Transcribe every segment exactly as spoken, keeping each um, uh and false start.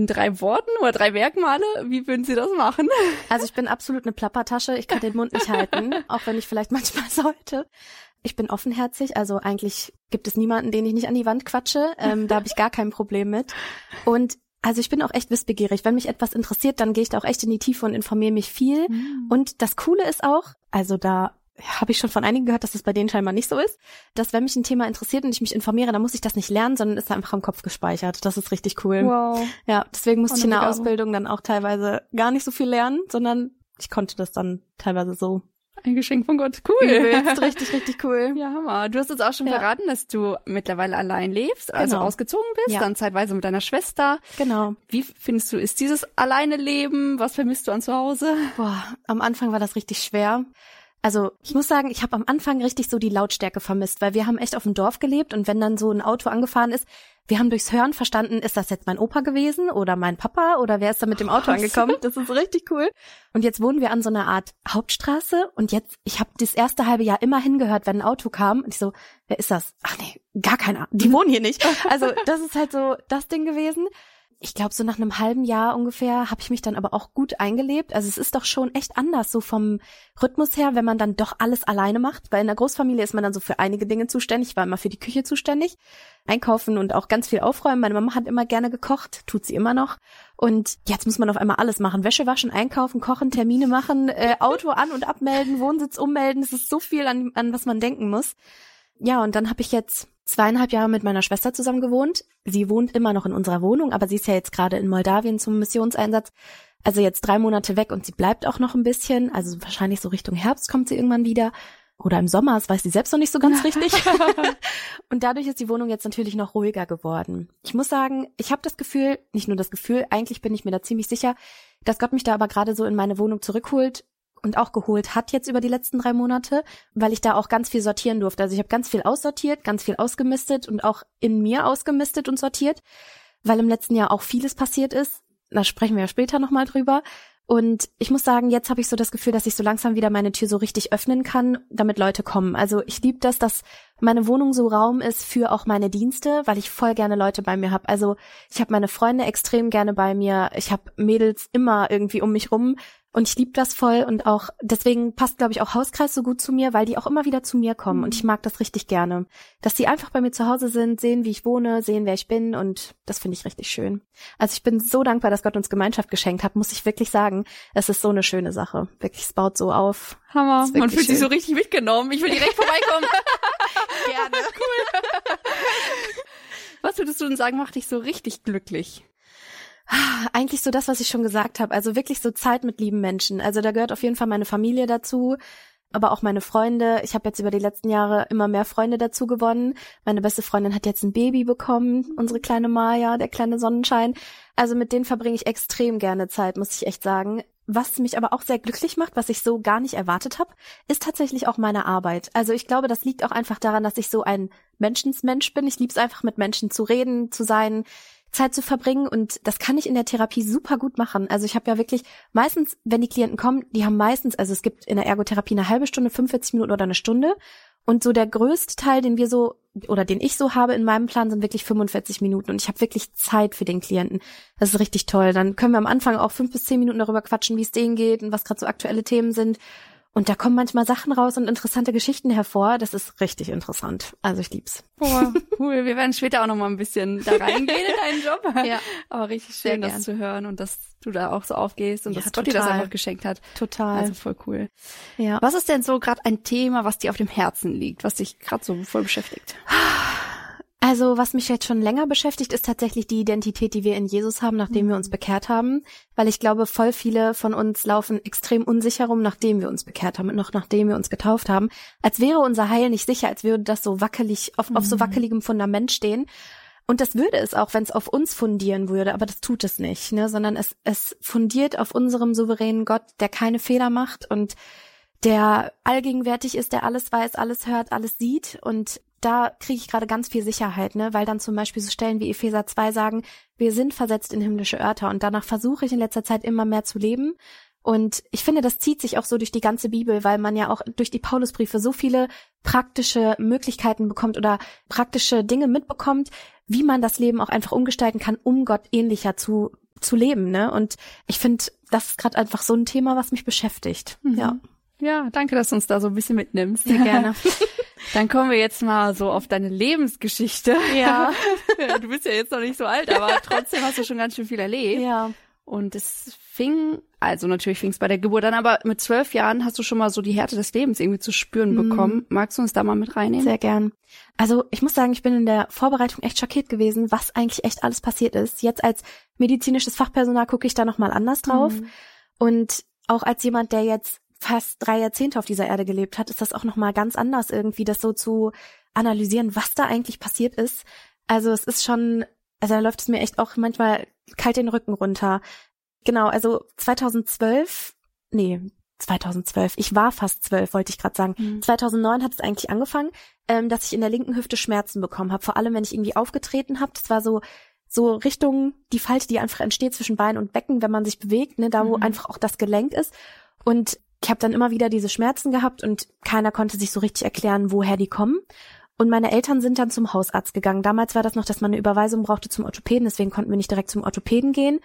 in drei Worten oder drei Merkmale, wie würden Sie das machen? Also ich bin absolut eine Plappertasche. Ich kann den Mund nicht halten, auch wenn ich vielleicht manchmal sollte. Ich bin offenherzig, also eigentlich gibt es niemanden, den ich nicht an die Wand quatsche. Ähm, da habe ich gar kein Problem mit. Und also ich bin auch echt wissbegierig. Wenn mich etwas interessiert, dann gehe ich da auch echt in die Tiefe und informiere mich viel. Mhm. Und das Coole ist auch, also da habe ich schon von einigen gehört, dass das bei denen scheinbar nicht so ist, dass wenn mich ein Thema interessiert und ich mich informiere, dann muss ich das nicht lernen, sondern ist einfach im Kopf gespeichert. Das ist richtig cool. Wow. Ja, deswegen musste ich in der Ausbildung dann auch teilweise gar nicht so viel lernen, sondern ich konnte das dann teilweise so. Ein Geschenk von Gott. Cool. Übelst, richtig, richtig cool. Ja, Hammer. Du hast uns auch schon ja. verraten, dass du mittlerweile allein lebst, also genau. ausgezogen bist, ja. dann zeitweise mit deiner Schwester. Genau. Wie findest du, ist dieses alleine Leben? Was vermisst du an zu Hause? Boah, am Anfang war das richtig schwer. Also ich muss sagen, ich habe am Anfang richtig so die Lautstärke vermisst, weil wir haben echt auf dem Dorf gelebt und wenn dann so ein Auto angefahren ist, wir haben durchs Hören verstanden, ist das jetzt mein Opa gewesen oder mein Papa oder wer ist da mit dem Auto angekommen? Das ist richtig cool. Und jetzt wohnen wir an so einer Art Hauptstraße und jetzt, ich habe das erste halbe Jahr immer hingehört, wenn ein Auto kam und ich so, wer ist das? Ach nee, gar keiner, die wohnen hier nicht. Also das ist halt so das Ding gewesen. Ich glaube, so nach einem halben Jahr ungefähr habe ich mich dann aber auch gut eingelebt. Also es ist doch schon echt anders, so vom Rhythmus her, wenn man dann doch alles alleine macht. Weil in der Großfamilie ist man dann so für einige Dinge zuständig. Ich war immer für die Küche zuständig, einkaufen und auch ganz viel aufräumen. Meine Mama hat immer gerne gekocht, tut sie immer noch. Und jetzt muss man auf einmal alles machen. Wäsche waschen, einkaufen, kochen, Termine machen, äh, Auto an- und abmelden, Wohnsitz ummelden. Es ist so viel, an, an was man denken muss. Ja, und dann habe ich jetzt zweieinhalb Jahre mit meiner Schwester zusammen gewohnt. Sie wohnt immer noch in unserer Wohnung, aber sie ist ja jetzt gerade in Moldawien zum Missionseinsatz. Also jetzt drei Monate weg und sie bleibt auch noch ein bisschen. Also wahrscheinlich so Richtung Herbst kommt sie irgendwann wieder. Oder im Sommer, das weiß sie selbst noch nicht so ganz richtig. Und dadurch ist die Wohnung jetzt natürlich noch ruhiger geworden. Ich muss sagen, ich habe das Gefühl, nicht nur das Gefühl, eigentlich bin ich mir da ziemlich sicher, dass Gott mich da aber gerade so in meine Wohnung zurückholt, und auch geholt hat jetzt über die letzten drei Monate, weil ich da auch ganz viel sortieren durfte. Also ich habe ganz viel aussortiert, ganz viel ausgemistet und auch in mir ausgemistet und sortiert, weil im letzten Jahr auch vieles passiert ist. Da sprechen wir ja später nochmal drüber. Und ich muss sagen, jetzt habe ich so das Gefühl, dass ich so langsam wieder meine Tür so richtig öffnen kann, damit Leute kommen. Also ich liebe das, dass meine Wohnung so Raum ist für auch meine Dienste, weil ich voll gerne Leute bei mir habe. Also ich habe meine Freunde extrem gerne bei mir. Ich habe Mädels immer irgendwie um mich rum. Und ich liebe das voll und auch deswegen passt, glaube ich, auch Hauskreis so gut zu mir, weil die auch immer wieder zu mir kommen und ich mag das richtig gerne. Dass die einfach bei mir zu Hause sind, sehen, wie ich wohne, sehen, wer ich bin und das finde ich richtig schön. Also ich bin so dankbar, dass Gott uns Gemeinschaft geschenkt hat, muss ich wirklich sagen. Es ist so eine schöne Sache. Wirklich, es baut so auf. Hammer. Man fühlt sich so richtig mitgenommen. Ich will direkt vorbeikommen. Gerne. Cool. Was würdest du denn sagen, macht dich so richtig glücklich? Eigentlich so das, was ich schon gesagt habe. Also wirklich so Zeit mit lieben Menschen. Also da gehört auf jeden Fall meine Familie dazu, aber auch meine Freunde. Ich habe jetzt über die letzten Jahre immer mehr Freunde dazu gewonnen. Meine beste Freundin hat jetzt ein Baby bekommen, unsere kleine Maya, der kleine Sonnenschein. Also mit denen verbringe ich extrem gerne Zeit, muss ich echt sagen. Was mich aber auch sehr glücklich macht, was ich so gar nicht erwartet habe, ist tatsächlich auch meine Arbeit. Also ich glaube, das liegt auch einfach daran, dass ich so ein Menschensmensch bin. Ich liebe es einfach, mit Menschen zu reden, zu sein, Zeit zu verbringen und das kann ich in der Therapie super gut machen. Also ich habe ja wirklich meistens, wenn die Klienten kommen, die haben meistens, also es gibt in der Ergotherapie eine halbe Stunde, fünfundvierzig Minuten oder eine Stunde und so der größte Teil, den wir so oder den ich so habe in meinem Plan, sind wirklich fünfundvierzig Minuten und ich habe wirklich Zeit für den Klienten. Das ist richtig toll. Dann können wir am Anfang auch fünf bis zehn Minuten darüber quatschen, wie es denen geht und was gerade so aktuelle Themen sind. Und da kommen manchmal Sachen raus und interessante Geschichten hervor. Das ist richtig interessant. Also ich lieb's. Oh, cool. Wir werden später auch noch mal ein bisschen da reingehen in deinen Job. Ja. Aber richtig schön, das zu hören und dass du da auch so aufgehst und ja, dass Gott dir das einfach geschenkt hat. Total. Also voll cool. Ja. Was ist denn so gerade ein Thema, was dir auf dem Herzen liegt, was dich gerade so voll beschäftigt? Also was mich jetzt schon länger beschäftigt, ist tatsächlich die Identität, die wir in Jesus haben, nachdem mhm. wir uns bekehrt haben. Weil ich glaube, voll viele von uns laufen extrem unsicher rum, nachdem wir uns bekehrt haben und noch nachdem wir uns getauft haben. Als wäre unser Heil nicht sicher, als würde das so wackelig, auf, mhm. auf so wackeligem Fundament stehen. Und das würde es auch, wenn es auf uns fundieren würde, aber das tut es nicht, ne? Sondern es, es fundiert auf unserem souveränen Gott, der keine Fehler macht und der allgegenwärtig ist, der alles weiß, alles hört, alles sieht. Und da kriege ich gerade ganz viel Sicherheit, ne, weil dann zum Beispiel so Stellen wie Epheser zwei sagen, wir sind versetzt in himmlische Örter und danach versuche ich in letzter Zeit immer mehr zu leben. Und ich finde, das zieht sich auch so durch die ganze Bibel, weil man ja auch durch die Paulusbriefe so viele praktische Möglichkeiten bekommt oder praktische Dinge mitbekommt, wie man das Leben auch einfach umgestalten kann, um Gott ähnlicher zu zu leben, ne? Und ich finde, das ist gerade einfach so ein Thema, was mich beschäftigt. Mhm. Ja. Ja, danke, dass du uns da so ein bisschen mitnimmst. Sehr gerne. Dann kommen wir jetzt mal so auf deine Lebensgeschichte. Ja. Du bist ja jetzt noch nicht so alt, aber trotzdem hast du schon ganz schön viel erlebt. Ja. Und es fing, also natürlich fing es bei der Geburt an, aber mit zwölf Jahren hast du schon mal so die Härte des Lebens irgendwie zu spüren mhm. bekommen. Magst du uns da mal mit reinnehmen? Sehr gern. Also ich muss sagen, ich bin in der Vorbereitung echt schockiert gewesen, was eigentlich echt alles passiert ist. Jetzt als medizinisches Fachpersonal gucke ich da nochmal anders drauf. Mhm. Und auch als jemand, der jetzt fast drei Jahrzehnte auf dieser Erde gelebt hat, ist das auch nochmal ganz anders irgendwie, das so zu analysieren, was da eigentlich passiert ist. Also es ist schon, also da läuft es mir echt auch manchmal kalt den Rücken runter. Genau, also zweitausendzwölf, nee, zweitausendzwölf, ich war fast zwölf, wollte ich gerade sagen. Mhm. zweitausendneun hat es eigentlich angefangen, ähm, dass ich in der linken Hüfte Schmerzen bekommen habe, vor allem wenn ich irgendwie aufgetreten habe. Das war so so Richtung die Falte, die einfach entsteht zwischen Bein und Becken, wenn man sich bewegt, ne, da wo mhm. einfach auch das Gelenk ist. Und ich habe dann immer wieder diese Schmerzen gehabt und keiner konnte sich so richtig erklären, woher die kommen. Und meine Eltern sind dann zum Hausarzt gegangen. Damals war das noch, dass man eine Überweisung brauchte zum Orthopäden, deswegen konnten wir nicht direkt zum Orthopäden gehen.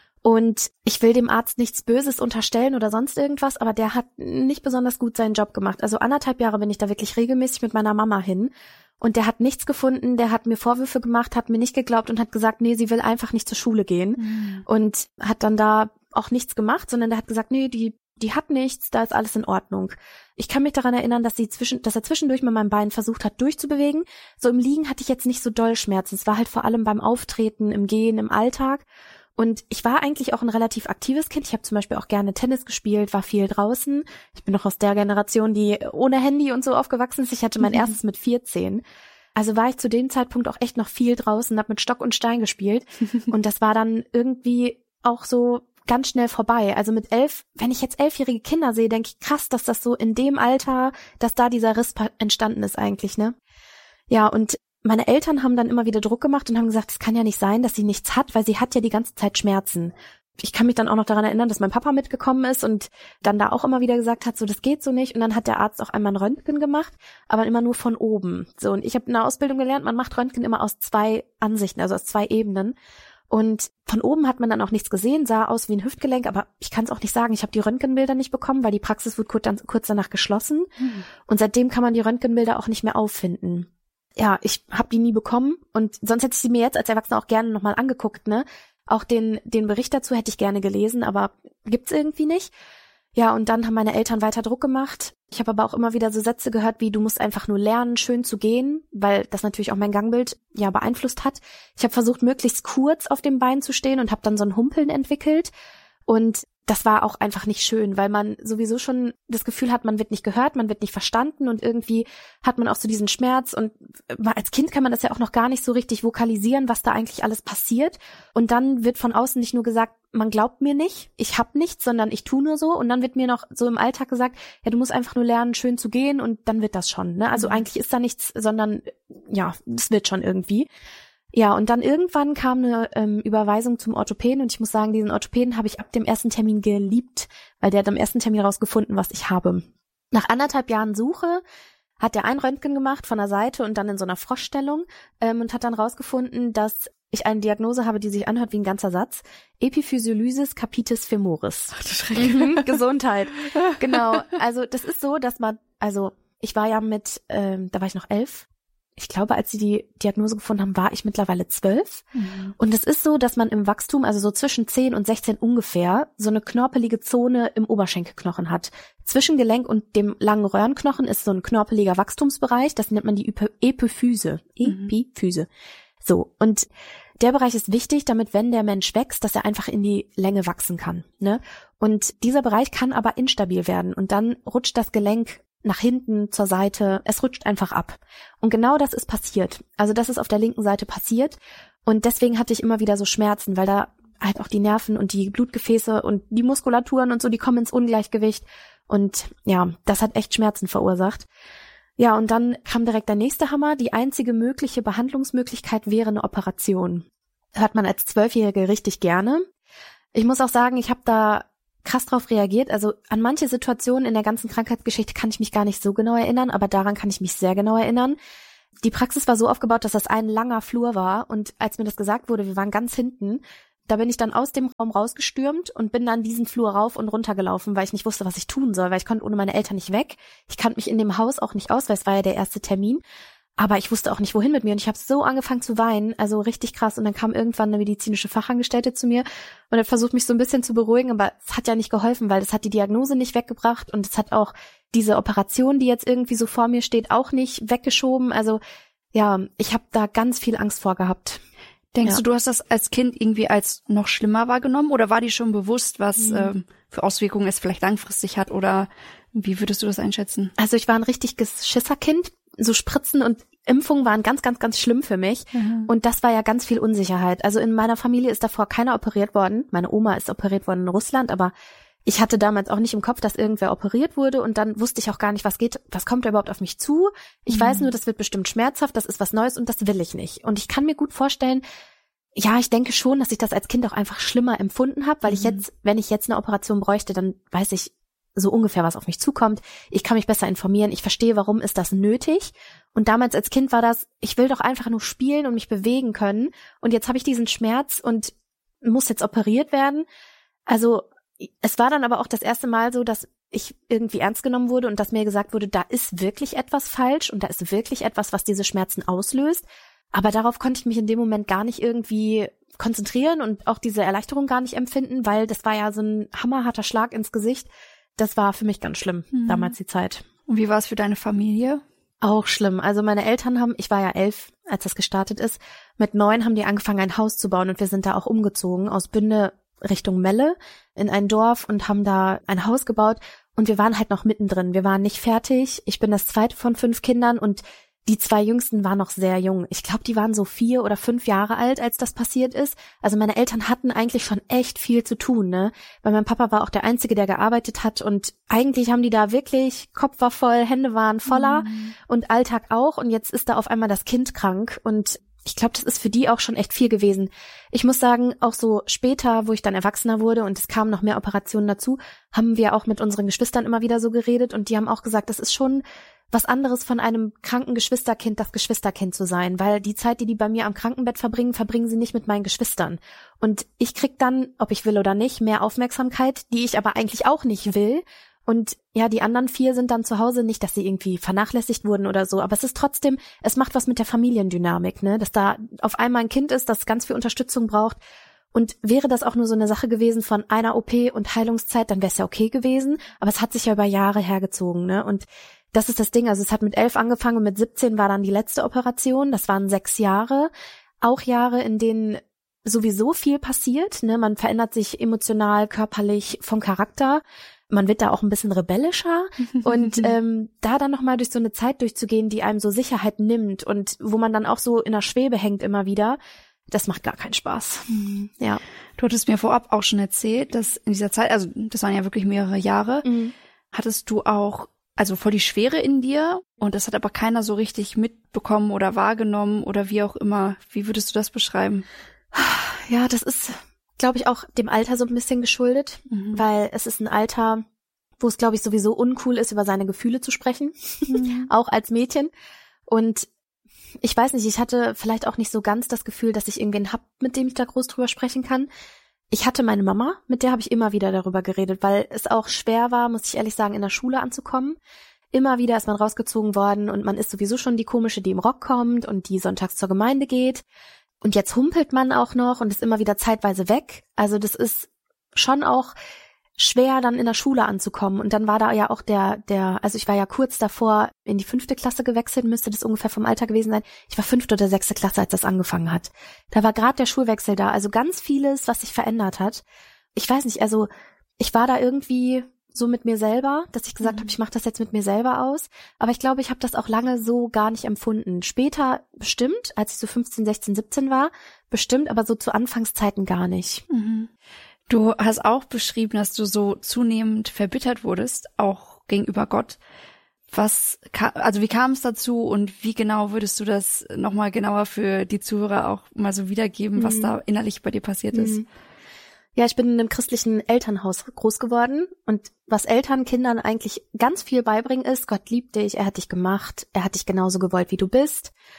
Und ich will dem Arzt nichts Böses unterstellen oder sonst irgendwas, aber der hat nicht besonders gut seinen Job gemacht. Also anderthalb Jahre bin ich da wirklich regelmäßig mit meiner Mama hin. Und der hat nichts gefunden, der hat mir Vorwürfe gemacht, hat mir nicht geglaubt und hat gesagt, nee, sie will einfach nicht zur Schule gehen. Mhm. Und hat dann da auch nichts gemacht, sondern der hat gesagt, nee, die die hat nichts, da ist alles in Ordnung. Ich kann mich daran erinnern, dass sie zwischen, dass er zwischendurch mit meinem Bein versucht hat, durchzubewegen. So im Liegen hatte ich jetzt nicht so doll Schmerzen. Es war halt vor allem beim Auftreten, im Gehen, im Alltag. Und ich war eigentlich auch ein relativ aktives Kind. Ich habe zum Beispiel auch gerne Tennis gespielt, war viel draußen. Ich bin noch aus der Generation, die ohne Handy und so aufgewachsen ist. Ich hatte mein mhm. erstes mit vierzehn. Also war ich zu dem Zeitpunkt auch echt noch viel draußen, habe mit Stock und Stein gespielt. Und das war dann irgendwie auch so ganz schnell vorbei. Also mit elf, wenn ich jetzt elfjährige Kinder sehe, denke ich, krass, dass das so in dem Alter, dass da dieser Riss entstanden ist eigentlich, ne? Ja, und meine Eltern haben dann immer wieder Druck gemacht und haben gesagt, es kann ja nicht sein, dass sie nichts hat, weil sie hat ja die ganze Zeit Schmerzen. Ich kann mich dann auch noch daran erinnern, dass mein Papa mitgekommen ist und dann da auch immer wieder gesagt hat, so, das geht so nicht. Und dann hat der Arzt auch einmal ein Röntgen gemacht, aber immer nur von oben. So, und ich habe in der Ausbildung gelernt, man macht Röntgen immer aus zwei Ansichten, also aus zwei Ebenen. Und von oben hat man dann auch nichts gesehen, sah aus wie ein Hüftgelenk, aber ich kann es auch nicht sagen. Ich habe die Röntgenbilder nicht bekommen, weil die Praxis wurde kurz, kurz danach geschlossen. Mhm. Und seitdem kann man die Röntgenbilder auch nicht mehr auffinden. Ja, ich habe die nie bekommen und sonst hätte ich sie mir jetzt als Erwachsene auch gerne nochmal angeguckt, ne? Auch den den Bericht dazu hätte ich gerne gelesen, aber gibt's irgendwie nicht. Ja, und dann haben meine Eltern weiter Druck gemacht. Ich habe aber auch immer wieder so Sätze gehört wie, du musst einfach nur lernen, schön zu gehen, weil das natürlich auch mein Gangbild ja beeinflusst hat. Ich habe versucht, möglichst kurz auf dem Bein zu stehen und habe dann so ein Humpeln entwickelt. Und das war auch einfach nicht schön, weil man sowieso schon das Gefühl hat, man wird nicht gehört, man wird nicht verstanden und irgendwie hat man auch so diesen Schmerz und als Kind kann man das ja auch noch gar nicht so richtig vokalisieren, was da eigentlich alles passiert und dann wird von außen nicht nur gesagt, man glaubt mir nicht, ich hab nichts, sondern ich tu nur so und dann wird mir noch so im Alltag gesagt, ja, du musst einfach nur lernen, schön zu gehen und dann wird das schon, ne? Also mhm. eigentlich ist da nichts, sondern ja, es wird schon irgendwie. Ja, und dann irgendwann kam eine ähm, Überweisung zum Orthopäden und ich muss sagen, diesen Orthopäden habe ich ab dem ersten Termin geliebt, weil der hat am ersten Termin rausgefunden, was ich habe. Nach anderthalb Jahren Suche hat er ein Röntgen gemacht von der Seite und dann in so einer Froschstellung ähm, und hat dann rausgefunden, dass ich eine Diagnose habe, die sich anhört wie ein ganzer Satz. Epiphysiolysis capitis femoris. Ach, das Schreck. Gesundheit. Genau, also das ist so, dass man, also ich war ja mit, ähm, da war ich noch elf. Ich glaube, als sie die Diagnose gefunden haben, war ich mittlerweile zwölf. Mhm. Und es ist so, dass man im Wachstum, also so zwischen zehn und sechzehn ungefähr, so eine knorpelige Zone im Oberschenkelknochen hat. Zwischen Gelenk und dem langen Röhrenknochen ist so ein knorpeliger Wachstumsbereich. Das nennt man die Epiphyse. Mhm. Epiphyse. So, und der Bereich ist wichtig, damit, wenn der Mensch wächst, dass er einfach in die Länge wachsen kann, ne? Und dieser Bereich kann aber instabil werden und dann rutscht das Gelenk nach hinten, zur Seite, es rutscht einfach ab. Und genau das ist passiert. Also das ist auf der linken Seite passiert und deswegen hatte ich immer wieder so Schmerzen, weil da halt auch die Nerven und die Blutgefäße und die Muskulaturen und so, die kommen ins Ungleichgewicht und ja, das hat echt Schmerzen verursacht. Ja, und dann kam direkt der nächste Hammer. Die einzige mögliche Behandlungsmöglichkeit wäre eine Operation. Hört man als Zwölfjährige richtig gerne. Ich muss auch sagen, ich habe da krass drauf reagiert. Also an manche Situationen in der ganzen Krankheitsgeschichte kann ich mich gar nicht so genau erinnern, aber daran kann ich mich sehr genau erinnern. Die Praxis war so aufgebaut, dass das ein langer Flur war und als mir das gesagt wurde, wir waren ganz hinten, da bin ich dann aus dem Raum rausgestürmt und bin dann diesen Flur rauf und runter gelaufen, weil ich nicht wusste, was ich tun soll, weil ich konnte ohne meine Eltern nicht weg. Ich kannte mich in dem Haus auch nicht aus, weil es war ja der erste Termin. Aber ich wusste auch nicht, wohin mit mir. Und ich habe so angefangen zu weinen, also richtig krass. Und dann kam irgendwann eine medizinische Fachangestellte zu mir und hat versucht, mich so ein bisschen zu beruhigen. Aber es hat ja nicht geholfen, weil das hat die Diagnose nicht weggebracht. Und es hat auch diese Operation, die jetzt irgendwie so vor mir steht, auch nicht weggeschoben. Also ja, ich habe da ganz viel Angst vor gehabt. Denkst ja. du, du hast das als Kind irgendwie als noch schlimmer wahrgenommen? Oder war dir schon bewusst, was mhm. ähm, für Auswirkungen es vielleicht langfristig hat? Oder wie würdest du das einschätzen? Also ich war ein richtiges Schisserkind. So Spritzen und Impfungen waren ganz, ganz, ganz schlimm für mich. Mhm. Und das war ja ganz viel Unsicherheit. Also in meiner Familie ist davor keiner operiert worden. Meine Oma ist operiert worden in Russland, aber ich hatte damals auch nicht im Kopf, dass irgendwer operiert wurde. Und dann wusste ich auch gar nicht, was geht, was kommt da überhaupt auf mich zu. Ich mhm. weiß nur, das wird bestimmt schmerzhaft, das ist was Neues und das will ich nicht. Und ich kann mir gut vorstellen, ja, ich denke schon, dass ich das als Kind auch einfach schlimmer empfunden habe, weil mhm. ich jetzt, wenn ich jetzt eine Operation bräuchte, dann weiß ich so ungefähr, was auf mich zukommt. Ich kann mich besser informieren. Ich verstehe, warum ist das nötig. Und damals als Kind war das, ich will doch einfach nur spielen und mich bewegen können. Und jetzt habe ich diesen Schmerz und muss jetzt operiert werden. Also es war dann aber auch das erste Mal so, dass ich irgendwie ernst genommen wurde und dass mir gesagt wurde, da ist wirklich etwas falsch und da ist wirklich etwas, was diese Schmerzen auslöst. Aber darauf konnte ich mich in dem Moment gar nicht irgendwie konzentrieren und auch diese Erleichterung gar nicht empfinden, weil das war ja so ein hammerharter Schlag ins Gesicht. Das war für mich ganz schlimm, mhm. damals die Zeit. Und wie war es für deine Familie? Auch schlimm. Also meine Eltern haben, ich war ja elf, als das gestartet ist, mit neun haben die angefangen, ein Haus zu bauen und wir sind da auch umgezogen aus Bünde Richtung Melle in ein Dorf und haben da ein Haus gebaut und wir waren halt noch mittendrin. Wir waren nicht fertig. Ich bin das zweite von fünf Kindern und die zwei Jüngsten waren noch sehr jung. Ich glaube, die waren so vier oder fünf Jahre alt, als das passiert ist. Also meine Eltern hatten eigentlich schon echt viel zu tun, ne? Weil mein Papa war auch der Einzige, der gearbeitet hat und eigentlich haben die da wirklich, Kopf war voll, Hände waren voller mhm. und Alltag auch und jetzt ist da auf einmal das Kind krank und ich glaube, das ist für die auch schon echt viel gewesen. Ich muss sagen, auch so später, wo ich dann erwachsener wurde und es kamen noch mehr Operationen dazu, haben wir auch mit unseren Geschwistern immer wieder so geredet und die haben auch gesagt, das ist schon was anderes von einem kranken Geschwisterkind, das Geschwisterkind zu sein, weil die Zeit, die die bei mir am Krankenbett verbringen, verbringen sie nicht mit meinen Geschwistern. Und ich krieg dann, ob ich will oder nicht, mehr Aufmerksamkeit, die ich aber eigentlich auch nicht will. Und ja, die anderen vier sind dann zu Hause, nicht, dass sie irgendwie vernachlässigt wurden oder so, aber es ist trotzdem, es macht was mit der Familiendynamik, ne, dass da auf einmal ein Kind ist, das ganz viel Unterstützung braucht. Und wäre das auch nur so eine Sache gewesen von einer O P und Heilungszeit, dann wäre es ja okay gewesen, aber es hat sich ja über Jahre hergezogen, ne, und das ist das Ding, also es hat mit elf angefangen und mit siebzehn war dann die letzte Operation, das waren sechs Jahre, auch Jahre, in denen sowieso viel passiert, ne, man verändert sich emotional, körperlich, vom Charakter, man wird da auch ein bisschen rebellischer und ähm, da dann nochmal durch so eine Zeit durchzugehen, die einem so Sicherheit nimmt und wo man dann auch so in der Schwebe hängt immer wieder, das macht gar keinen Spaß. Mhm. Ja. Du hattest mir vorab auch schon erzählt, dass in dieser Zeit, also das waren ja wirklich mehrere Jahre, mhm. hattest du auch also voll die Schwere in dir und das hat aber keiner so richtig mitbekommen oder wahrgenommen oder wie auch immer. Wie würdest du das beschreiben? Ja, das ist, glaube ich, auch dem Alter so ein bisschen geschuldet, mhm. weil es ist ein Alter, wo es, glaube ich, sowieso uncool ist, über seine Gefühle zu sprechen, mhm. auch als Mädchen. Und ich weiß nicht, ich hatte vielleicht auch nicht so ganz das Gefühl, dass ich irgendwen hab, mit dem ich da groß drüber sprechen kann. Ich hatte meine Mama, mit der habe ich immer wieder darüber geredet, weil es auch schwer war, muss ich ehrlich sagen, in der Schule anzukommen. Immer wieder ist man rausgezogen worden und man ist sowieso schon die Komische, die im Rock kommt und die sonntags zur Gemeinde geht. Und jetzt humpelt man auch noch und ist immer wieder zeitweise weg. Also das ist schon auch schwer, dann in der Schule anzukommen. Und dann war da ja auch der, der, also ich war ja kurz davor in die fünfte Klasse gewechselt, müsste das ungefähr vom Alter gewesen sein. Ich war fünfte oder sechste Klasse, als das angefangen hat. Da war gerade der Schulwechsel da, also ganz vieles, was sich verändert hat. Ich weiß nicht, also ich war da irgendwie so mit mir selber, dass ich gesagt mhm. habe, ich mache das jetzt mit mir selber aus. Aber ich glaube, ich habe das auch lange so gar nicht empfunden. Später bestimmt, als ich so fünfzehn, sechzehn, siebzehn war, bestimmt, aber so zu Anfangszeiten gar nicht. Mhm. Du hast auch beschrieben, dass du so zunehmend verbittert wurdest, auch gegenüber Gott. Was, also wie kam es dazu und wie genau würdest du das nochmal genauer für die Zuhörer auch mal so wiedergeben, mhm. was da innerlich bei dir passiert ist? Mhm. Ja, ich bin in einem christlichen Elternhaus groß geworden und was Eltern Kindern eigentlich ganz viel beibringen ist, Gott liebt dich, er hat dich gemacht, er hat dich genauso gewollt, wie du bist.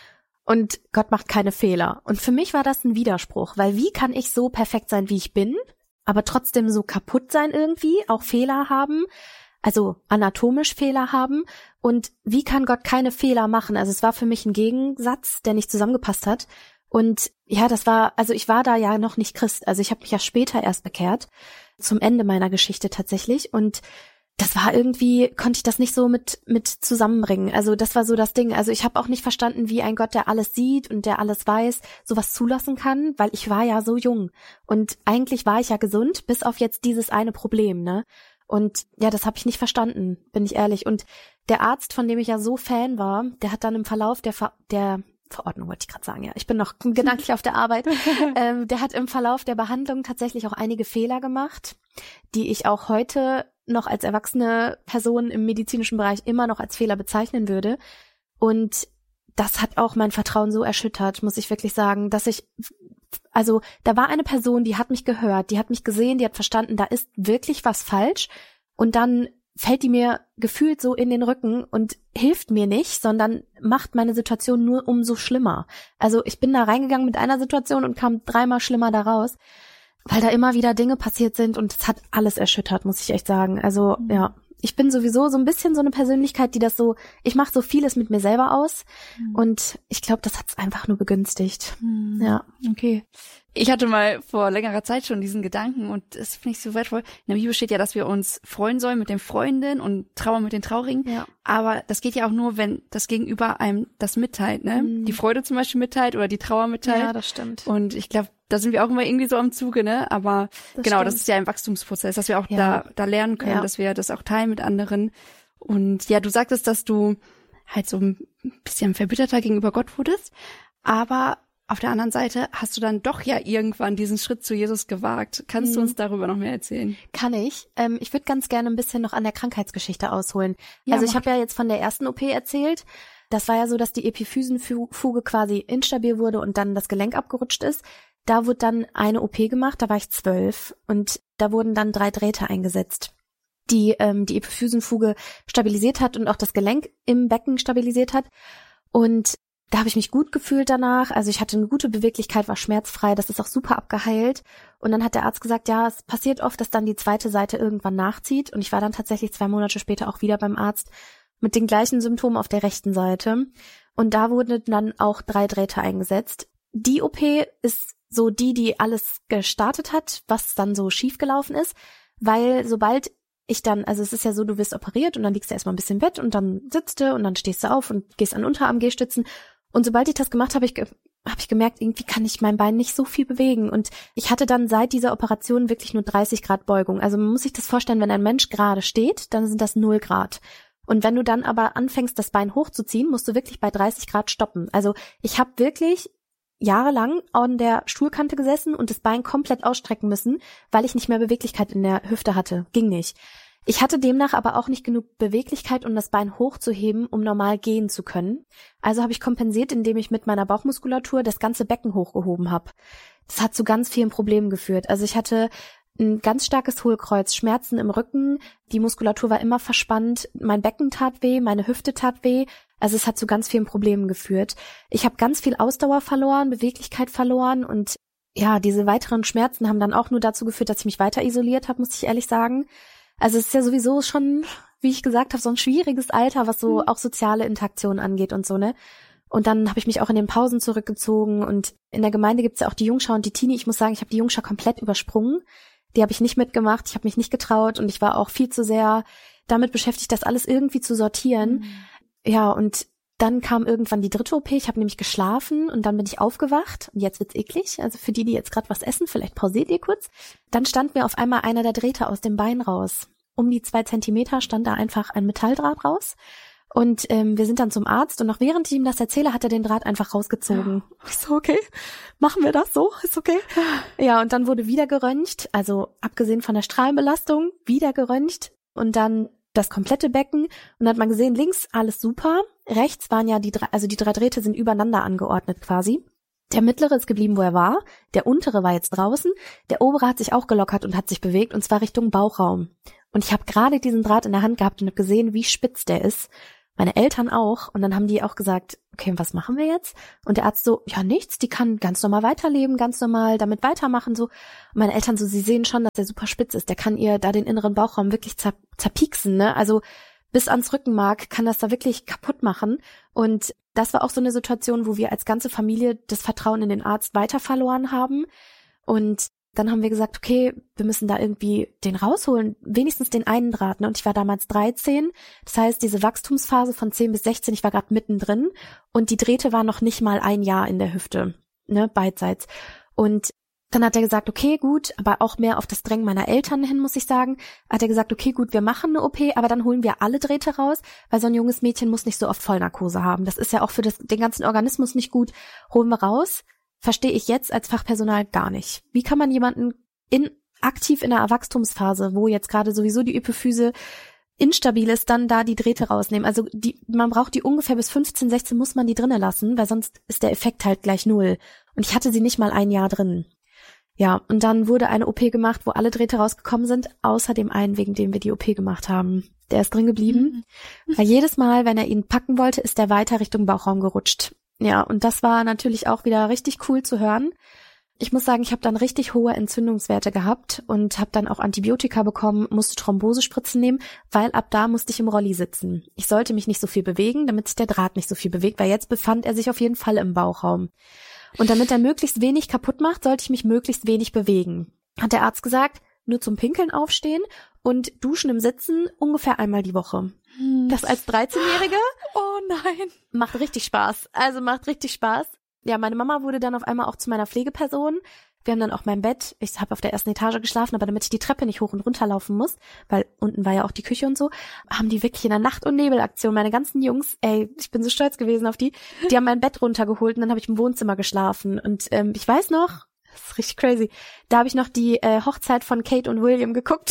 und Gott macht keine Fehler. Und für mich war das ein Widerspruch, weil wie kann ich so perfekt sein, wie ich bin, aber trotzdem so kaputt sein irgendwie, auch Fehler haben, also anatomisch Fehler haben, und wie kann Gott keine Fehler machen? Also es war für mich ein Gegensatz, der nicht zusammengepasst hat. Und ja, das war, also ich war da ja noch nicht Christ, also ich habe mich ja später erst bekehrt, zum Ende meiner Geschichte tatsächlich, und das war irgendwie, konnte ich das nicht so mit mit zusammenbringen. Also das war so das Ding. Also ich habe auch nicht verstanden, wie ein Gott, der alles sieht und der alles weiß, sowas zulassen kann, weil ich war ja so jung. Und eigentlich war ich ja gesund, bis auf jetzt dieses eine Problem, ne? Und ja, das habe ich nicht verstanden, bin ich ehrlich. Und der Arzt, von dem ich ja so Fan war, der hat dann im Verlauf der Ver- der Verordnung, wollte ich gerade sagen, ja, ich bin noch gedanklich auf der Arbeit, ähm, der hat im Verlauf der Behandlung tatsächlich auch einige Fehler gemacht, die ich auch heute noch als erwachsene Person im medizinischen Bereich immer noch als Fehler bezeichnen würde. Und das hat auch mein Vertrauen so erschüttert, muss ich wirklich sagen, dass ich, also da war eine Person, die hat mich gehört, die hat mich gesehen, die hat verstanden, da ist wirklich was falsch, und dann fällt die mir gefühlt so in den Rücken und hilft mir nicht, sondern macht meine Situation nur umso schlimmer. Also ich bin da reingegangen mit einer Situation und kam dreimal schlimmer da raus, weil da immer wieder Dinge passiert sind, und es hat alles erschüttert, muss ich echt sagen. Also mhm. ja, ich bin sowieso so ein bisschen so eine Persönlichkeit, die das so, ich mache so vieles mit mir selber aus, mhm. und ich glaube, das hat es einfach nur begünstigt. Mhm. Ja, okay. Ich hatte mal vor längerer Zeit schon diesen Gedanken, und das finde ich so wertvoll. In der Bibel steht ja, dass wir uns freuen sollen mit den Freunden und trauern mit den Traurigen. Ja. Aber das geht ja auch nur, wenn das Gegenüber einem das mitteilt, ne? Mhm. Die Freude zum Beispiel mitteilt oder die Trauer mitteilt. Ja, das stimmt. Und ich glaube, da sind wir auch immer irgendwie so am Zuge, ne? Aber das genau, stimmt. Das ist ja ein Wachstumsprozess, dass wir auch ja. da da lernen können, ja. dass wir das auch teilen mit anderen. Und ja, du sagtest, dass du halt so ein bisschen verbitterter gegenüber Gott wurdest, aber auf der anderen Seite hast du dann doch ja irgendwann diesen Schritt zu Jesus gewagt. Kannst mhm. du uns darüber noch mehr erzählen? Kann ich. Ähm, ich würde ganz gerne ein bisschen noch an der Krankheitsgeschichte ausholen. Ja, also ich habe ja jetzt von der ersten O P erzählt. Das war ja so, dass die Epiphysenfuge quasi instabil wurde und dann das Gelenk abgerutscht ist. Da wurde dann eine O P gemacht, da war ich zwölf, und da wurden dann drei Drähte eingesetzt, die ähm, die Epiphysenfuge stabilisiert hat und auch das Gelenk im Becken stabilisiert hat. Und da habe ich mich gut gefühlt danach. Also ich hatte eine gute Beweglichkeit, war schmerzfrei, das ist auch super abgeheilt. Und dann hat der Arzt gesagt, ja, es passiert oft, dass dann die zweite Seite irgendwann nachzieht. Und ich war dann tatsächlich zwei Monate später auch wieder beim Arzt mit den gleichen Symptomen auf der rechten Seite. Und da wurden dann auch drei Drähte eingesetzt. Die O P ist so die, die alles gestartet hat, was dann so schief gelaufen ist, weil sobald ich dann, also es ist ja so, du wirst operiert und dann liegst du erstmal ein bisschen im Bett und dann sitzt du und dann stehst du auf und gehst an den Unterarm G-Stützen. Und sobald ich das gemacht habe, ich ge- habe ich gemerkt, irgendwie kann ich mein Bein nicht so viel bewegen. Und ich hatte dann seit dieser Operation wirklich nur dreißig Grad Beugung. Also man muss sich das vorstellen, wenn ein Mensch gerade steht, dann sind das null Grad. Und wenn du dann aber anfängst, das Bein hochzuziehen, musst du wirklich bei dreißig Grad stoppen. Also ich habe wirklich jahrelang an der Stuhlkante gesessen und das Bein komplett ausstrecken müssen, weil ich nicht mehr Beweglichkeit in der Hüfte hatte. Ging nicht. Ich hatte demnach aber auch nicht genug Beweglichkeit, um das Bein hochzuheben, um normal gehen zu können. Also habe ich kompensiert, indem ich mit meiner Bauchmuskulatur das ganze Becken hochgehoben habe. Das hat zu ganz vielen Problemen geführt. Also ich hatte ein ganz starkes Hohlkreuz, Schmerzen im Rücken, die Muskulatur war immer verspannt, mein Becken tat weh, meine Hüfte tat weh. Also es hat zu ganz vielen Problemen geführt. Ich habe ganz viel Ausdauer verloren, Beweglichkeit verloren, und ja, diese weiteren Schmerzen haben dann auch nur dazu geführt, dass ich mich weiter isoliert habe, muss ich ehrlich sagen. Also es ist ja sowieso schon, wie ich gesagt habe, so ein schwieriges Alter, was so auch soziale Interaktion angeht und so, ne? Und dann habe ich mich auch in den Pausen zurückgezogen, und in der Gemeinde gibt's ja auch die Jungschau und die Teenie. Ich muss sagen, ich habe die Jungschau komplett übersprungen. Die habe ich nicht mitgemacht, ich habe mich nicht getraut, und ich war auch viel zu sehr damit beschäftigt, das alles irgendwie zu sortieren. Mhm. Ja, und dann kam irgendwann die dritte O P. Ich habe nämlich geschlafen und dann bin ich aufgewacht. Und jetzt wird's eklig. Also für die, die jetzt gerade was essen, vielleicht pausiert ihr kurz. Dann stand mir auf einmal einer der Drähte aus dem Bein raus. Um die zwei Zentimeter stand da einfach ein Metalldraht raus. Und ähm, wir sind dann zum Arzt, und noch während ich ihm das erzähle, hat er den Draht einfach rausgezogen. Ich so, okay, machen wir das so? Ist okay. Ja, und dann wurde wieder geröntgt, also abgesehen von der Strahlenbelastung, wieder geröntgt, und dann das komplette Becken, und dann hat man gesehen, links alles super, rechts waren ja die drei, also die drei Drähte sind übereinander angeordnet quasi. Der mittlere ist geblieben, wo er war, der untere war jetzt draußen, der obere hat sich auch gelockert und hat sich bewegt, und zwar Richtung Bauchraum. Und ich habe gerade diesen Draht in der Hand gehabt und habe gesehen, wie spitz der ist. meine Eltern auch. Und dann haben die auch gesagt, okay, was machen wir jetzt? Und der Arzt so, ja nichts, die kann ganz normal weiterleben, ganz normal damit weitermachen. So. Und meine Eltern so, sie sehen schon, dass der super spitz ist. Der kann ihr da den inneren Bauchraum wirklich zer- zerpieksen, ne? Also bis ans Rückenmark kann das da wirklich kaputt machen. Und das war auch so eine Situation, wo wir als ganze Familie das Vertrauen in den Arzt weiter verloren haben. Und dann haben wir gesagt, okay, wir müssen da irgendwie den rausholen, wenigstens den einen Draht. Ne? Und ich war damals dreizehn. Das heißt, diese Wachstumsphase von zehn bis sechzehn, ich war gerade mittendrin. Und die Drähte waren noch nicht mal ein Jahr in der Hüfte, ne, beidseits. Und dann hat er gesagt, okay, gut, aber auch mehr auf das Drängen meiner Eltern hin, muss ich sagen, hat er gesagt, okay, gut, wir machen eine O P, aber dann holen wir alle Drähte raus, weil so ein junges Mädchen muss nicht so oft Vollnarkose haben. Das ist ja auch für das, den ganzen Organismus nicht gut. Holen wir raus. Verstehe ich jetzt als Fachpersonal gar nicht. Wie kann man jemanden in aktiv in der Wachstumsphase, wo jetzt gerade sowieso die Epiphyse instabil ist, dann da die Drähte rausnehmen? Also die, man braucht die ungefähr bis fünfzehn, sechzehn muss man die drinnen lassen, weil sonst ist der Effekt halt gleich null. Und ich hatte sie nicht mal ein Jahr drin. Ja, und dann wurde eine O P gemacht, wo alle Drähte rausgekommen sind, außer dem einen, wegen dem wir die O P gemacht haben. Der ist drin geblieben, mhm. weil jedes Mal, wenn er ihn packen wollte, ist er weiter Richtung Bauchraum gerutscht. Ja, und das war natürlich auch wieder richtig cool zu hören. Ich muss sagen, ich habe dann richtig hohe Entzündungswerte gehabt und habe dann auch Antibiotika bekommen, musste Thrombosespritzen nehmen, weil ab da musste ich im Rolli sitzen. Ich sollte mich nicht so viel bewegen, damit sich der Draht nicht so viel bewegt, weil jetzt befand er sich auf jeden Fall im Bauchraum. Und damit er möglichst wenig kaputt macht, sollte ich mich möglichst wenig bewegen. Hat der Arzt gesagt, nur zum Pinkeln aufstehen und duschen im Sitzen ungefähr einmal die Woche. Hm. Das als dreizehnjährige? Oh nein. Macht richtig Spaß. Also macht richtig Spaß. Ja, meine Mama wurde dann auf einmal auch zu meiner Pflegeperson. Wir haben dann auch mein Bett, ich habe auf der ersten Etage geschlafen, aber damit ich die Treppe nicht hoch und runter laufen muss, weil unten war ja auch die Küche und so, haben die wirklich in der Nacht- und Nebelaktion, meine ganzen Jungs, ey, ich bin so stolz gewesen auf die, die haben mein Bett runtergeholt und dann habe ich im Wohnzimmer geschlafen. Und ähm, ich weiß noch, das ist richtig crazy, da habe ich noch die äh, Hochzeit von Kate und William geguckt.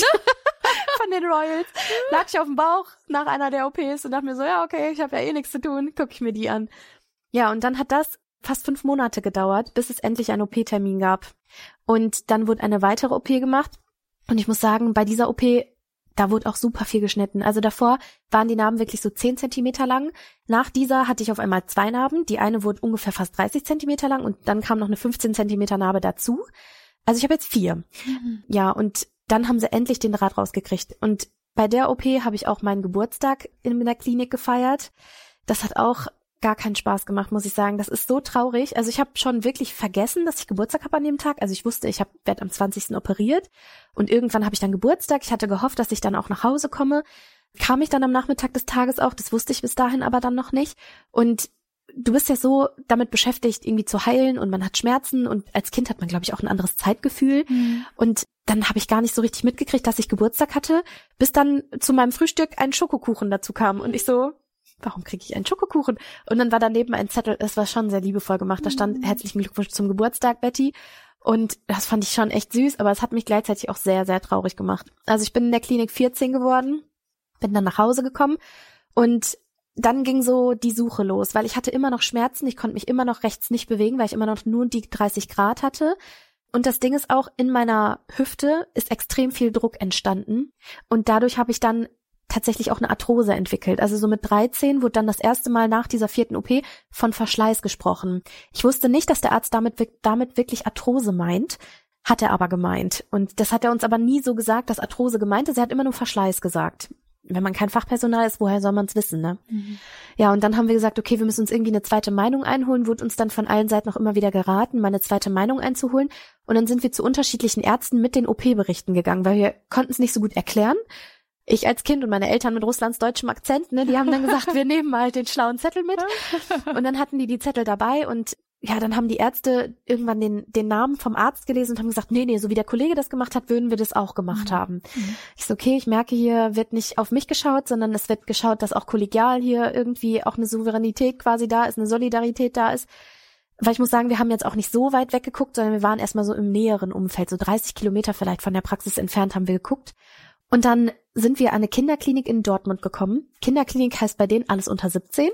Von den Royals. Lag ich auf dem Bauch nach einer der O Ps und dachte mir so, ja okay, ich habe ja eh nichts zu tun, gucke ich mir die an. Ja, und dann hat das fast fünf Monate gedauert, bis es endlich einen O P-Termin gab. Und dann wurde eine weitere O P gemacht. Und ich muss sagen, bei dieser O P, da wurde auch super viel geschnitten. Also davor waren die Narben wirklich so zehn Zentimeter lang. Nach dieser hatte ich auf einmal zwei Narben. Die eine wurde ungefähr fast dreißig Zentimeter lang und dann kam noch eine fünfzehn Zentimeter Narbe dazu. Also ich habe jetzt vier. Mhm. Ja, und dann haben sie endlich den Draht rausgekriegt. Und bei der O P habe ich auch meinen Geburtstag in der Klinik gefeiert. Das hat auch gar keinen Spaß gemacht, muss ich sagen. Das ist so traurig. Also ich habe schon wirklich vergessen, dass ich Geburtstag habe an dem Tag. Also ich wusste, ich werde am zwanzigsten operiert und irgendwann habe ich dann Geburtstag. Ich hatte gehofft, dass ich dann auch nach Hause komme. Kam ich dann am Nachmittag des Tages auch. Das wusste ich bis dahin aber dann noch nicht. Und du bist ja so damit beschäftigt, irgendwie zu heilen und man hat Schmerzen und als Kind hat man, glaube ich, auch ein anderes Zeitgefühl. Mhm. Und dann habe ich gar nicht so richtig mitgekriegt, dass ich Geburtstag hatte, bis dann zu meinem Frühstück ein Schokokuchen dazu kam und ich so, warum kriege ich einen Schokokuchen? Und dann war daneben ein Zettel, es war schon sehr liebevoll gemacht, da stand, mhm. herzlichen Glückwunsch zum Geburtstag, Betty. Und das fand ich schon echt süß, aber es hat mich gleichzeitig auch sehr, sehr traurig gemacht. Also ich bin in der Klinik vierzehn geworden, bin dann nach Hause gekommen und dann ging so die Suche los, weil ich hatte immer noch Schmerzen, ich konnte mich immer noch rechts nicht bewegen, weil ich immer noch nur die dreißig Grad hatte. Und das Ding ist auch, in meiner Hüfte ist extrem viel Druck entstanden und dadurch habe ich dann tatsächlich auch eine Arthrose entwickelt. Also so mit dreizehn wurde dann das erste Mal nach dieser vierten O P von Verschleiß gesprochen. Ich wusste nicht, dass der Arzt damit, damit wirklich Arthrose meint, hat er aber gemeint. Und das hat er uns aber nie so gesagt, dass Arthrose gemeint ist. Er hat immer nur Verschleiß gesagt. Wenn man kein Fachpersonal ist, woher soll man es wissen, ne? Mhm. Ja, und dann haben wir gesagt, okay, wir müssen uns irgendwie eine zweite Meinung einholen, wurde uns dann von allen Seiten auch immer wieder geraten, mal eine zweite Meinung einzuholen. Und dann sind wir zu unterschiedlichen Ärzten mit den O P-Berichten gegangen, weil wir konnten es nicht so gut erklären. Ich als Kind und meine Eltern mit Russlands deutschem Akzent, ne, die haben dann gesagt, wir nehmen mal den schlauen Zettel mit. Und dann hatten die die Zettel dabei und ja, dann haben die Ärzte irgendwann den den Namen vom Arzt gelesen und haben gesagt, nee, nee, so wie der Kollege das gemacht hat, würden wir das auch gemacht mhm. haben. Mhm. Ich so, okay, ich merke, hier wird nicht auf mich geschaut, sondern es wird geschaut, dass auch kollegial hier irgendwie auch eine Souveränität quasi da ist, eine Solidarität da ist. Weil ich muss sagen, wir haben jetzt auch nicht so weit weggeguckt, sondern wir waren erstmal so im näheren Umfeld, so dreißig Kilometer vielleicht von der Praxis entfernt haben wir geguckt. Und dann sind wir an eine Kinderklinik in Dortmund gekommen. Kinderklinik heißt bei denen alles unter siebzehn.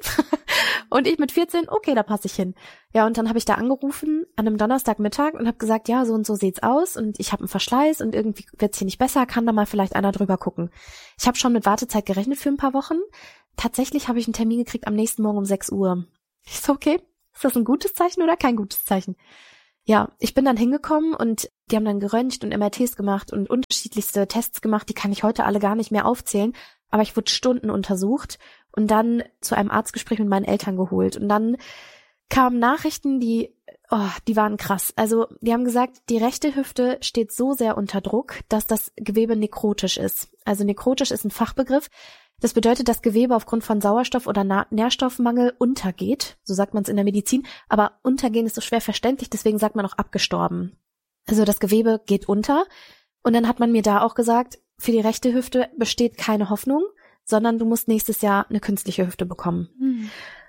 Und ich mit vierzehn, okay, da passe ich hin. Ja, und dann habe ich da angerufen an einem Donnerstagmittag und habe gesagt, ja, so und so sieht's aus und ich habe einen Verschleiß und irgendwie wird's hier nicht besser, kann da mal vielleicht einer drüber gucken. Ich habe schon mit Wartezeit gerechnet für ein paar Wochen. tatsächlich habe ich einen Termin gekriegt am nächsten Morgen um sechs Uhr. Ich so, okay, ist das ein gutes Zeichen oder kein gutes Zeichen? Ja, ich bin dann hingekommen und die haben dann geröntgt und M R Ts gemacht und unterschiedlichste Tests gemacht, die kann ich heute alle gar nicht mehr aufzählen, aber ich wurde Stunden untersucht und dann zu einem Arztgespräch mit meinen Eltern geholt und dann kamen Nachrichten, die, oh, die waren krass. Also die haben gesagt, die rechte Hüfte steht so sehr unter Druck, dass das Gewebe nekrotisch ist. Also nekrotisch ist ein Fachbegriff. Das bedeutet, dass Gewebe aufgrund von Sauerstoff- oder Na- Nährstoffmangel untergeht. So sagt man es in der Medizin. Aber untergehen ist so schwer verständlich, deswegen sagt man auch abgestorben. Also das Gewebe geht unter. Und dann hat man mir da auch gesagt, für die rechte Hüfte besteht keine Hoffnung, sondern du musst nächstes Jahr eine künstliche Hüfte bekommen. Hm.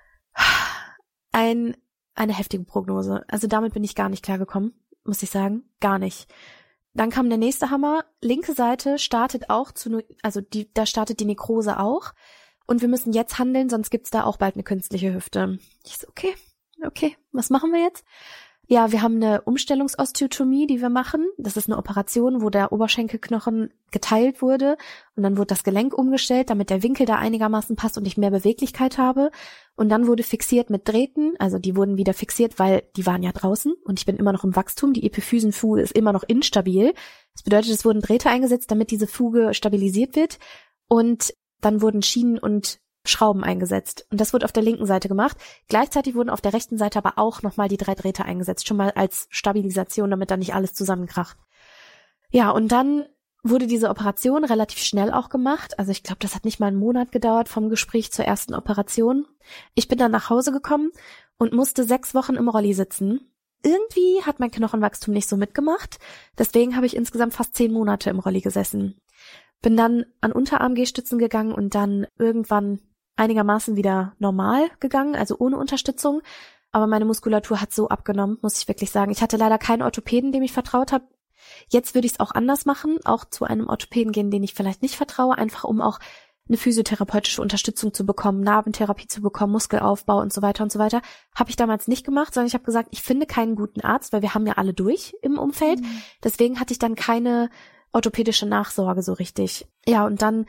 Ein, eine heftige Prognose. Also damit bin ich gar nicht klargekommen, muss ich sagen. Gar nicht. Dann kam der nächste Hammer. Linke Seite startet auch zu, also die, da startet die Nekrose auch. Und wir müssen jetzt handeln, sonst gibt's da auch bald eine künstliche Hüfte. Ich so, okay, okay, was machen wir jetzt? Ja, wir haben eine Umstellungsosteotomie, die wir machen. Das ist eine Operation, wo der Oberschenkelknochen geteilt wurde und dann wurde das Gelenk umgestellt, damit der Winkel da einigermaßen passt und ich mehr Beweglichkeit habe. Und dann wurde fixiert mit Drähten, also die wurden wieder fixiert, weil die waren ja draußen und ich bin immer noch im Wachstum. Die Epiphysenfuge ist immer noch instabil. Das bedeutet, es wurden Drähte eingesetzt, damit diese Fuge stabilisiert wird und dann wurden Schienen und Schrauben eingesetzt. Und das wurde auf der linken Seite gemacht. Gleichzeitig wurden auf der rechten Seite aber auch nochmal die drei Drähte eingesetzt, schon mal als Stabilisation, damit da nicht alles zusammenkracht. Ja, und dann wurde diese Operation relativ schnell auch gemacht. Also ich glaube, das hat nicht mal einen Monat gedauert vom Gespräch zur ersten Operation. Ich bin dann nach Hause gekommen und musste sechs Wochen im Rolli sitzen. Irgendwie hat mein Knochenwachstum nicht so mitgemacht. Deswegen habe ich insgesamt fast zehn Monate im Rolli gesessen. Bin dann an Unterarm-Gehstützen gegangen und dann irgendwann einigermaßen wieder normal gegangen, also ohne Unterstützung. Aber meine Muskulatur hat so abgenommen, muss ich wirklich sagen. Ich hatte leider keinen Orthopäden, dem ich vertraut habe. Jetzt würde ich es auch anders machen, auch zu einem Orthopäden gehen, den ich vielleicht nicht vertraue, einfach um auch eine physiotherapeutische Unterstützung zu bekommen, Narbentherapie zu bekommen, Muskelaufbau und so weiter und so weiter. Habe ich damals nicht gemacht, sondern ich habe gesagt, ich finde keinen guten Arzt, weil wir haben ja alle durch im Umfeld. Mhm. Deswegen hatte ich dann keine orthopädische Nachsorge so richtig. Ja, und dann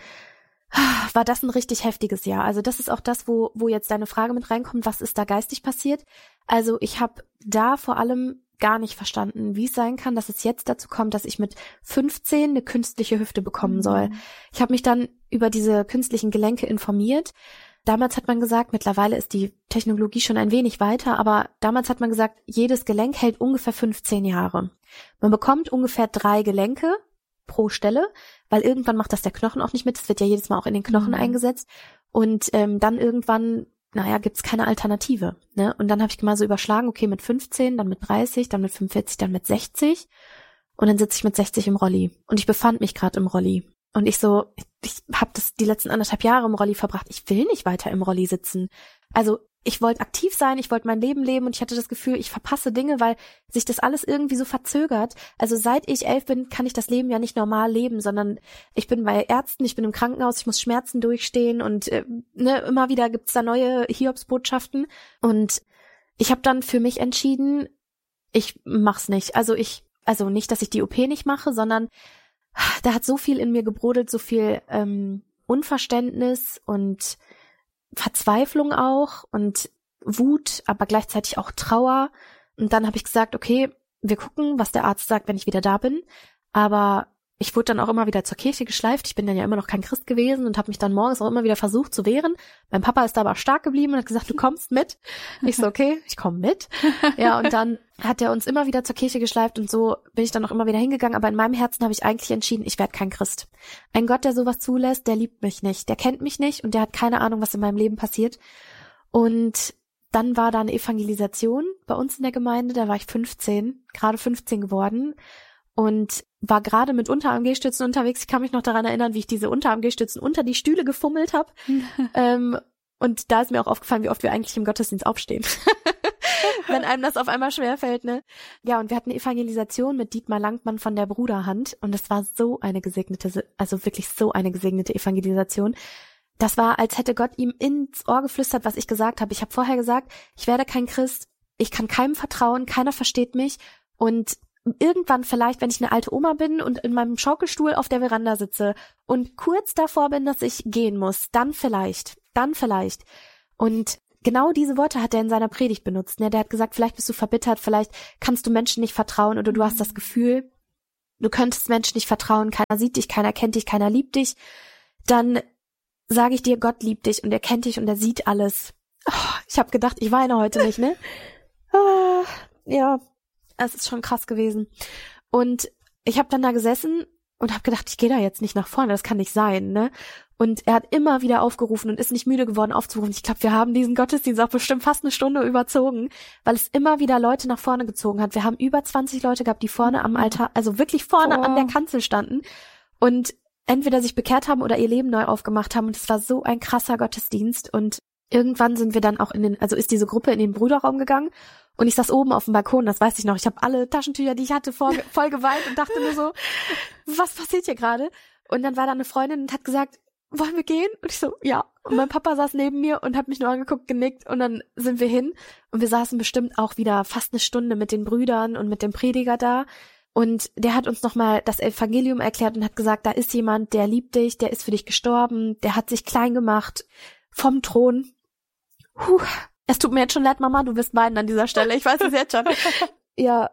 war das ein richtig heftiges Jahr. Also das ist auch das, wo wo jetzt deine Frage mit reinkommt, was ist da geistig passiert? Also ich habe da vor allem gar nicht verstanden, wie es sein kann, dass es jetzt dazu kommt, dass ich mit fünfzehn eine künstliche Hüfte bekommen soll. Mhm. Ich habe mich dann über diese künstlichen Gelenke informiert. Damals hat man gesagt, mittlerweile ist die Technologie schon ein wenig weiter, aber damals hat man gesagt, jedes Gelenk hält ungefähr fünfzehn Jahre. Man bekommt ungefähr drei Gelenke pro Stelle, weil irgendwann macht das der Knochen auch nicht mit. Das wird ja jedes Mal auch in den Knochen mhm. eingesetzt. Und ähm, dann irgendwann, naja, gibt's keine Alternative. Ne? Und dann habe ich mal so überschlagen, okay, mit fünfzehn, dann mit dreißig, dann mit fünfundvierzig, dann mit sechzig. Und dann sitze ich mit sechzig im Rolli. Und ich befand mich gerade im Rolli. Und ich so, ich, ich habe das die letzten anderthalb Jahre im Rolli verbracht. Ich will nicht weiter im Rolli sitzen. Also ich wollte aktiv sein, ich wollte mein Leben leben und ich hatte das Gefühl, ich verpasse Dinge, weil sich das alles irgendwie so verzögert. Also seit ich elf bin, kann ich das Leben ja nicht normal leben, sondern ich bin bei Ärzten, ich bin im Krankenhaus, ich muss Schmerzen durchstehen und äh, ne, immer wieder gibt's da neue Hiobsbotschaften. Und ich habe dann für mich entschieden, ich mach's nicht. Also ich, also nicht, dass ich die O P nicht mache, sondern da hat so viel in mir gebrodelt, so viel ähm, Unverständnis und Verzweiflung auch und Wut, aber gleichzeitig auch Trauer. Und dann habe ich gesagt, okay, wir gucken, was der Arzt sagt, wenn ich wieder da bin. Aber ich wurde dann auch immer wieder zur Kirche geschleift. Ich bin dann ja immer noch kein Christ gewesen und habe mich dann morgens auch immer wieder versucht zu wehren. Mein Papa ist da aber stark geblieben und hat gesagt, du kommst mit. Ich so, okay, ich komme mit. Ja, und dann hat er uns immer wieder zur Kirche geschleift und so bin ich dann auch immer wieder hingegangen. Aber in meinem Herzen habe ich eigentlich entschieden, ich werde kein Christ. Ein Gott, der sowas zulässt, der liebt mich nicht. Der kennt mich nicht und der hat keine Ahnung, was in meinem Leben passiert. Und dann war da eine Evangelisation bei uns in der Gemeinde. Da war ich fünfzehn, gerade fünfzehn geworden. Und war gerade mit Unterarm-Gehstützen unterwegs. Ich kann mich noch daran erinnern, wie ich diese Unterarm-Gehstützen unter die Stühle gefummelt habe. ähm, und da ist mir auch aufgefallen, wie oft wir eigentlich im Gottesdienst aufstehen. Wenn einem das auf einmal schwerfällt, ne? Ja, und wir hatten eine Evangelisation mit Dietmar Langmann von der Bruderhand. Und es war so eine gesegnete, also wirklich so eine gesegnete Evangelisation. Das war, als hätte Gott ihm ins Ohr geflüstert, was ich gesagt habe. Ich habe vorher gesagt, ich werde kein Christ, ich kann keinem vertrauen, keiner versteht mich. Und irgendwann vielleicht, wenn ich eine alte Oma bin und in meinem Schaukelstuhl auf der Veranda sitze und kurz davor bin, dass ich gehen muss, dann vielleicht. dann vielleicht. Und genau diese Worte hat er in seiner Predigt benutzt. Ne? Der hat gesagt, vielleicht bist du verbittert, vielleicht kannst du Menschen nicht vertrauen oder du hast das Gefühl, du könntest Menschen nicht vertrauen, keiner sieht dich, keiner kennt dich, keiner liebt dich. Dann sage ich dir, Gott liebt dich und er kennt dich und er sieht alles. Oh, ich habe gedacht, ich weine heute nicht, ne? Ah, ja, es ist schon krass gewesen. Und ich habe dann da gesessen und habe gedacht, ich gehe da jetzt nicht nach vorne, das kann nicht sein, ne? Und er hat immer wieder aufgerufen und ist nicht müde geworden aufzurufen. Ich glaube, wir haben diesen Gottesdienst auch bestimmt fast eine Stunde überzogen, weil es immer wieder Leute nach vorne gezogen hat. Wir haben über zwanzig Leute gehabt, die vorne am Altar, also wirklich vorne oh. an der Kanzel standen und entweder sich bekehrt haben oder ihr Leben neu aufgemacht haben. Und es war so ein krasser Gottesdienst. Und irgendwann sind wir dann auch in den, also ist diese Gruppe in den Brüderraum gegangen. Und ich saß oben auf dem Balkon, das weiß ich noch. Ich habe alle Taschentücher, die ich hatte, voll, voll geweint und dachte nur so, was passiert hier gerade? Und dann war da eine Freundin und hat gesagt, wollen wir gehen? Und ich so, ja. Und mein Papa saß neben mir und hat mich nur angeguckt, genickt und dann sind wir hin. Und wir saßen bestimmt auch wieder fast eine Stunde mit den Brüdern und mit dem Prediger da. Und der hat uns nochmal das Evangelium erklärt und hat gesagt, da ist jemand, der liebt dich, der ist für dich gestorben, der hat sich klein gemacht vom Thron. Puh, es tut mir jetzt schon leid, Mama, du wirst weinen an dieser Stelle, ich weiß es jetzt schon. Ja,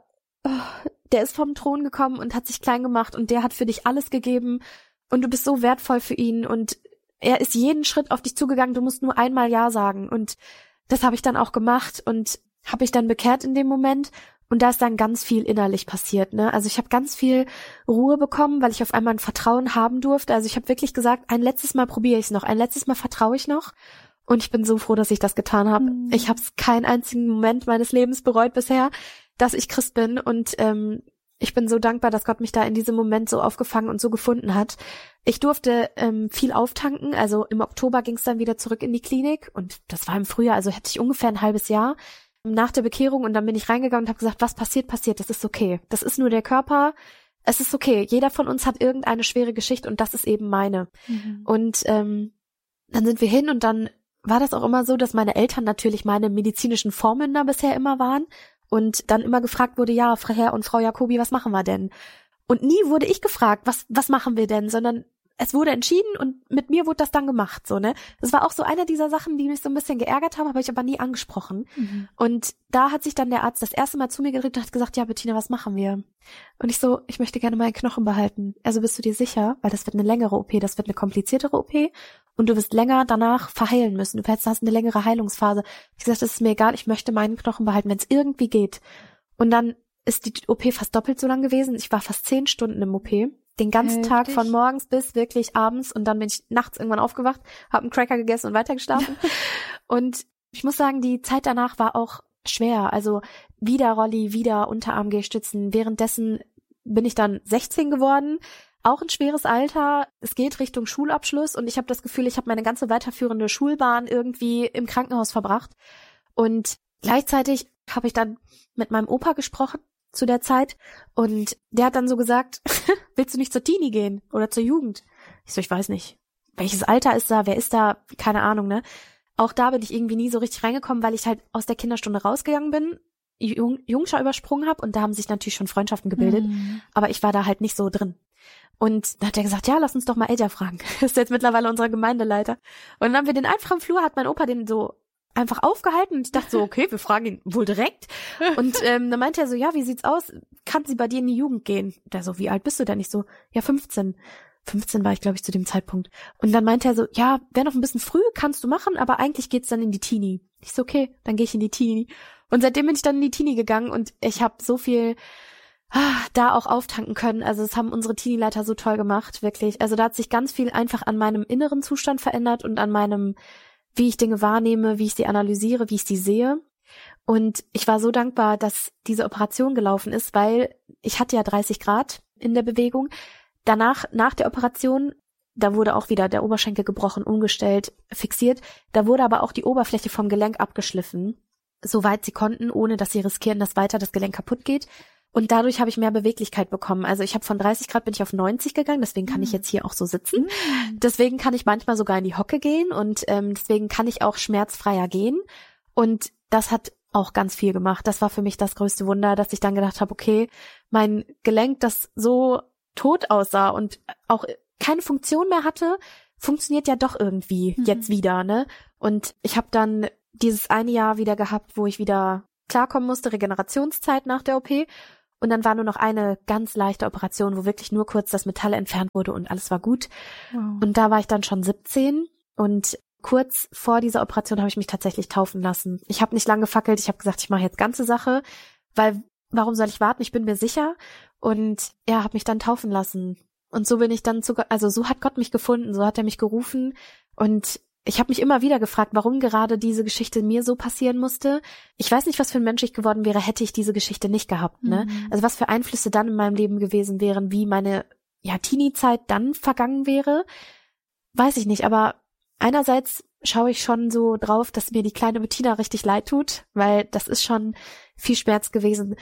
der ist vom Thron gekommen und hat sich klein gemacht und der hat für dich alles gegeben und du bist so wertvoll für ihn und er ist jeden Schritt auf dich zugegangen, du musst nur einmal Ja sagen und das habe ich dann auch gemacht und habe ich dann bekehrt in dem Moment. Und da ist dann ganz viel innerlich passiert, ne? Also ich habe ganz viel Ruhe bekommen, weil ich auf einmal ein Vertrauen haben durfte. Also ich habe wirklich gesagt, ein letztes Mal probiere ich es noch, ein letztes Mal vertraue ich noch. Und ich bin so froh, dass ich das getan habe. Mhm. Ich habe es keinen einzigen Moment meines Lebens bereut bisher, dass ich Christ bin. Und ähm, ich bin so dankbar, dass Gott mich da in diesem Moment so aufgefangen und so gefunden hat. Ich durfte ähm, viel auftanken. Also im Oktober ging es dann wieder zurück in die Klinik. Und das war im Frühjahr, also hätte ich ungefähr ein halbes Jahr nach der Bekehrung und dann bin ich reingegangen und habe gesagt, was passiert, passiert, das ist okay. Das ist nur der Körper, es ist okay. Jeder von uns hat irgendeine schwere Geschichte und das ist eben meine. Mhm. Und ähm, dann sind wir hin und dann war das auch immer so, dass meine Eltern natürlich meine medizinischen Vormünder bisher immer waren und dann immer gefragt wurde, ja, Herr und Frau Jacobi, was machen wir denn? Und nie wurde ich gefragt, was was machen wir denn, sondern es wurde entschieden und mit mir wurde das dann gemacht, so, ne? Das war auch so eine dieser Sachen, die mich so ein bisschen geärgert haben, habe ich aber nie angesprochen. Mhm. Und da hat sich dann der Arzt das erste Mal zu mir gedreht und hat gesagt, ja, Bettina, was machen wir? Und ich so, ich möchte gerne meinen Knochen behalten. Also bist du dir sicher? Weil das wird eine längere O P, das wird eine kompliziertere O P und du wirst länger danach verheilen müssen. Du hast eine längere Heilungsphase. Ich gesagt, das ist mir egal, ich möchte meinen Knochen behalten, wenn es irgendwie geht. Und dann ist die O P fast doppelt so lang gewesen. Ich war fast zehn Stunden im O P. Den ganzen Heftig. Tag von morgens bis wirklich abends und dann bin ich nachts irgendwann aufgewacht, habe einen Cracker gegessen und weitergeschlafen. Und ich muss sagen, die Zeit danach war auch schwer. Also wieder Rolli, wieder Unterarm-Gehstützen. Währenddessen bin ich dann sechzehn geworden. Auch ein schweres Alter. Es geht Richtung Schulabschluss und ich habe das Gefühl, ich habe meine ganze weiterführende Schulbahn irgendwie im Krankenhaus verbracht. Und gleichzeitig habe ich dann mit meinem Opa gesprochen zu der Zeit und der hat dann so gesagt, willst du nicht zur Teenie gehen oder zur Jugend? Ich so, ich weiß nicht. Welches Alter ist da? Wer ist da? Keine Ahnung, ne? Auch da bin ich irgendwie nie so richtig reingekommen, weil ich halt aus der Kinderstunde rausgegangen bin, Jung, Jungschar übersprungen habe und da haben sich natürlich schon Freundschaften gebildet, mhm. aber ich war da halt nicht so drin. Und da hat er gesagt, ja, lass uns doch mal Elja fragen. Das ist jetzt mittlerweile unser Gemeindeleiter. Und dann haben wir den einfach im Flur, hat mein Opa den so einfach aufgehalten und ich dachte so, okay, wir fragen ihn wohl direkt. Und ähm, dann meinte er so, ja, wie sieht's aus? Kann sie bei dir in die Jugend gehen? Der so, wie alt bist du denn? Ich so, ja, fünfzehn. fünfzehn war ich, glaube ich, zu dem Zeitpunkt. Und dann meinte er so, ja, wäre noch ein bisschen früh, kannst du machen, aber eigentlich geht's dann in die Teenie. Ich so, okay, dann gehe ich in die Teenie. Und seitdem bin ich dann in die Teenie gegangen und ich habe so viel ah, da auch auftanken können. Also das haben unsere Teenie-Leiter so toll gemacht, wirklich. Also da hat sich ganz viel einfach an meinem inneren Zustand verändert und an meinem, wie ich Dinge wahrnehme, wie ich sie analysiere, wie ich sie sehe. Und ich war so dankbar, dass diese Operation gelaufen ist, weil ich hatte ja dreißig Grad in der Bewegung. Danach, nach der Operation, da wurde auch wieder der Oberschenkel gebrochen, umgestellt, fixiert. Da wurde aber auch die Oberfläche vom Gelenk abgeschliffen, soweit sie konnten, ohne dass sie riskieren, dass weiter das Gelenk kaputt geht. Und dadurch habe ich mehr Beweglichkeit bekommen. Also ich habe von dreißig Grad bin ich auf neunzig gegangen, deswegen kann mm. ich jetzt hier auch so sitzen. Mm. Deswegen kann ich manchmal sogar in die Hocke gehen und ähm, deswegen kann ich auch schmerzfreier gehen. Und das hat auch ganz viel gemacht. Das war für mich das größte Wunder, dass ich dann gedacht habe, okay, mein Gelenk, das so tot aussah und auch keine Funktion mehr hatte, funktioniert ja doch irgendwie mhm. jetzt wieder, ne? Und ich habe dann dieses eine Jahr wieder gehabt, wo ich wieder klarkommen musste, Regenerationszeit nach der O P. Und dann war nur noch eine ganz leichte Operation, wo wirklich nur kurz das Metall entfernt wurde und alles war gut. Wow. Und da war ich dann schon siebzehn und kurz vor dieser Operation habe ich mich tatsächlich taufen lassen. Ich habe nicht lange gefackelt, ich habe gesagt, ich mache jetzt ganze Sache, weil warum soll ich warten? Ich bin mir sicher. Und ja, habe mich dann taufen lassen. Und so bin ich dann zu, also so hat Gott mich gefunden, so hat er mich gerufen. Und ich habe mich immer wieder gefragt, warum gerade diese Geschichte mir so passieren musste. Ich weiß nicht, was für ein Mensch ich geworden wäre, hätte ich diese Geschichte nicht gehabt, ne? Mhm. Also was für Einflüsse dann in meinem Leben gewesen wären, wie meine, ja, Teenie-Zeit dann vergangen wäre, weiß ich nicht. Aber einerseits schaue ich schon so drauf, dass mir die kleine Bettina richtig leid tut, weil das ist schon viel Schmerz gewesen,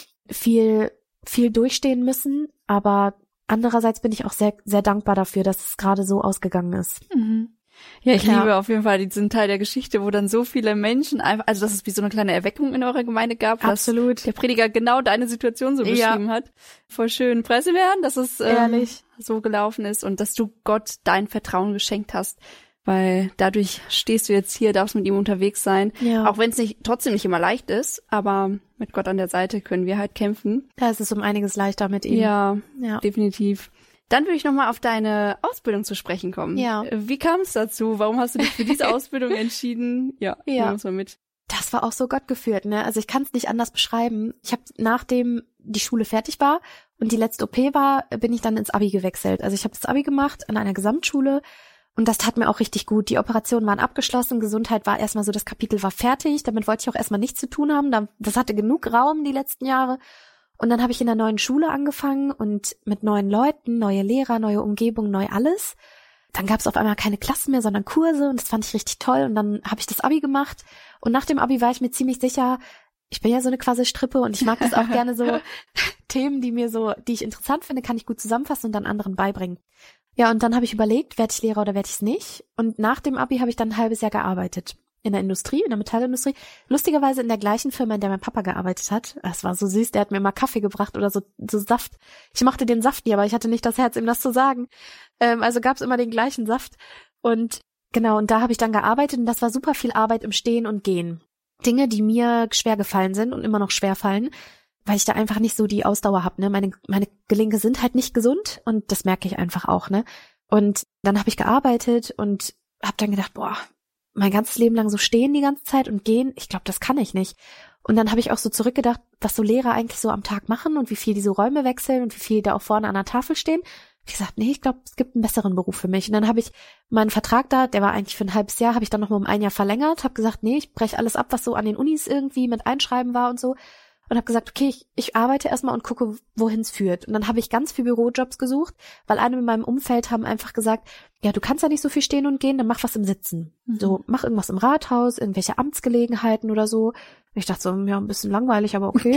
viel, viel durchstehen müssen, aber andererseits bin ich auch sehr, sehr dankbar dafür, dass es gerade so ausgegangen ist. Mhm. Ja, ich ja. liebe auf jeden Fall diesen Teil der Geschichte, wo dann so viele Menschen einfach, also dass es wie so eine kleine Erweckung in eurer Gemeinde gab, Absolut. Dass der Prediger genau deine Situation so beschrieben ja. hat. Voll schön preise werden, dass es ähm, so gelaufen ist und dass du Gott dein Vertrauen geschenkt hast. Weil dadurch stehst du jetzt hier, darfst mit ihm unterwegs sein. Ja. Auch wenn es nicht trotzdem nicht immer leicht ist, aber mit Gott an der Seite können wir halt kämpfen. Da ist es um einiges leichter mit ihm. Ja, ja. definitiv. Dann würde ich nochmal auf deine Ausbildung zu sprechen kommen. Ja. Wie kam es dazu? Warum hast du dich für diese Ausbildung entschieden? Ja, ja. nehmen wir uns mal mit. Das war auch so Gott geführt, ne? Also ich kann es nicht anders beschreiben. Ich habe, nachdem die Schule fertig war und die letzte O P war, bin ich dann ins Abi gewechselt. Also ich habe das Abi gemacht an einer Gesamtschule. Und das tat mir auch richtig gut. Die Operationen waren abgeschlossen, Gesundheit war erstmal so, das Kapitel war fertig. Damit wollte ich auch erstmal nichts zu tun haben. Das hatte genug Raum die letzten Jahre. Und dann habe ich in der neuen Schule angefangen und mit neuen Leuten, neue Lehrer, neue Umgebung, neu alles. Dann gab es auf einmal keine Klassen mehr, sondern Kurse und das fand ich richtig toll. Und dann habe ich das Abi gemacht. Und nach dem Abi war ich mir ziemlich sicher, ich bin ja so eine quasi Strippe und ich mag das auch gerne so, Themen, die mir so, die ich interessant finde, kann ich gut zusammenfassen und dann anderen beibringen. Ja, und dann habe ich überlegt, werde ich Lehrer oder werde ich es nicht? Und nach dem Abi habe ich dann ein halbes Jahr gearbeitet. In der Industrie, in der Metallindustrie. Lustigerweise in der gleichen Firma, in der mein Papa gearbeitet hat. Das war so süß, der hat mir immer Kaffee gebracht oder so, so Saft. Ich mochte den Saft nie, aber ich hatte nicht das Herz, ihm das zu sagen. Ähm, also gab es immer den gleichen Saft. Und genau, und da habe ich dann gearbeitet und das war super viel Arbeit im Stehen und Gehen. Dinge, die mir schwer gefallen sind und immer noch schwer fallen, weil ich da einfach nicht so die Ausdauer habe, ne? Meine meine Gelenke sind halt nicht gesund und das merke ich einfach auch, ne? Und dann habe ich gearbeitet und habe dann gedacht, boah, mein ganzes Leben lang so stehen die ganze Zeit und gehen, ich glaube, das kann ich nicht. Und dann habe ich auch so zurückgedacht, was so Lehrer eigentlich so am Tag machen und wie viel die so Räume wechseln und wie viel da auch vorne an der Tafel stehen. Ich gesagt, nee, ich glaube, es gibt einen besseren Beruf für mich. Und dann habe ich meinen Vertrag da, der war eigentlich für ein halbes Jahr, habe ich dann noch mal um ein Jahr verlängert, habe gesagt, nee, ich breche alles ab, was so an den Unis irgendwie mit Einschreiben war und so. Und habe gesagt, okay, ich, ich arbeite erstmal und gucke, wohin es führt. Und dann habe ich ganz viel Bürojobs gesucht, weil alle in meinem Umfeld haben einfach gesagt, ja, du kannst ja nicht so viel stehen und gehen, dann mach was im Sitzen. Mhm. So, mach irgendwas im Rathaus, irgendwelche Amtsgelegenheiten oder so. Und ich dachte so, ja, ein bisschen langweilig, aber okay.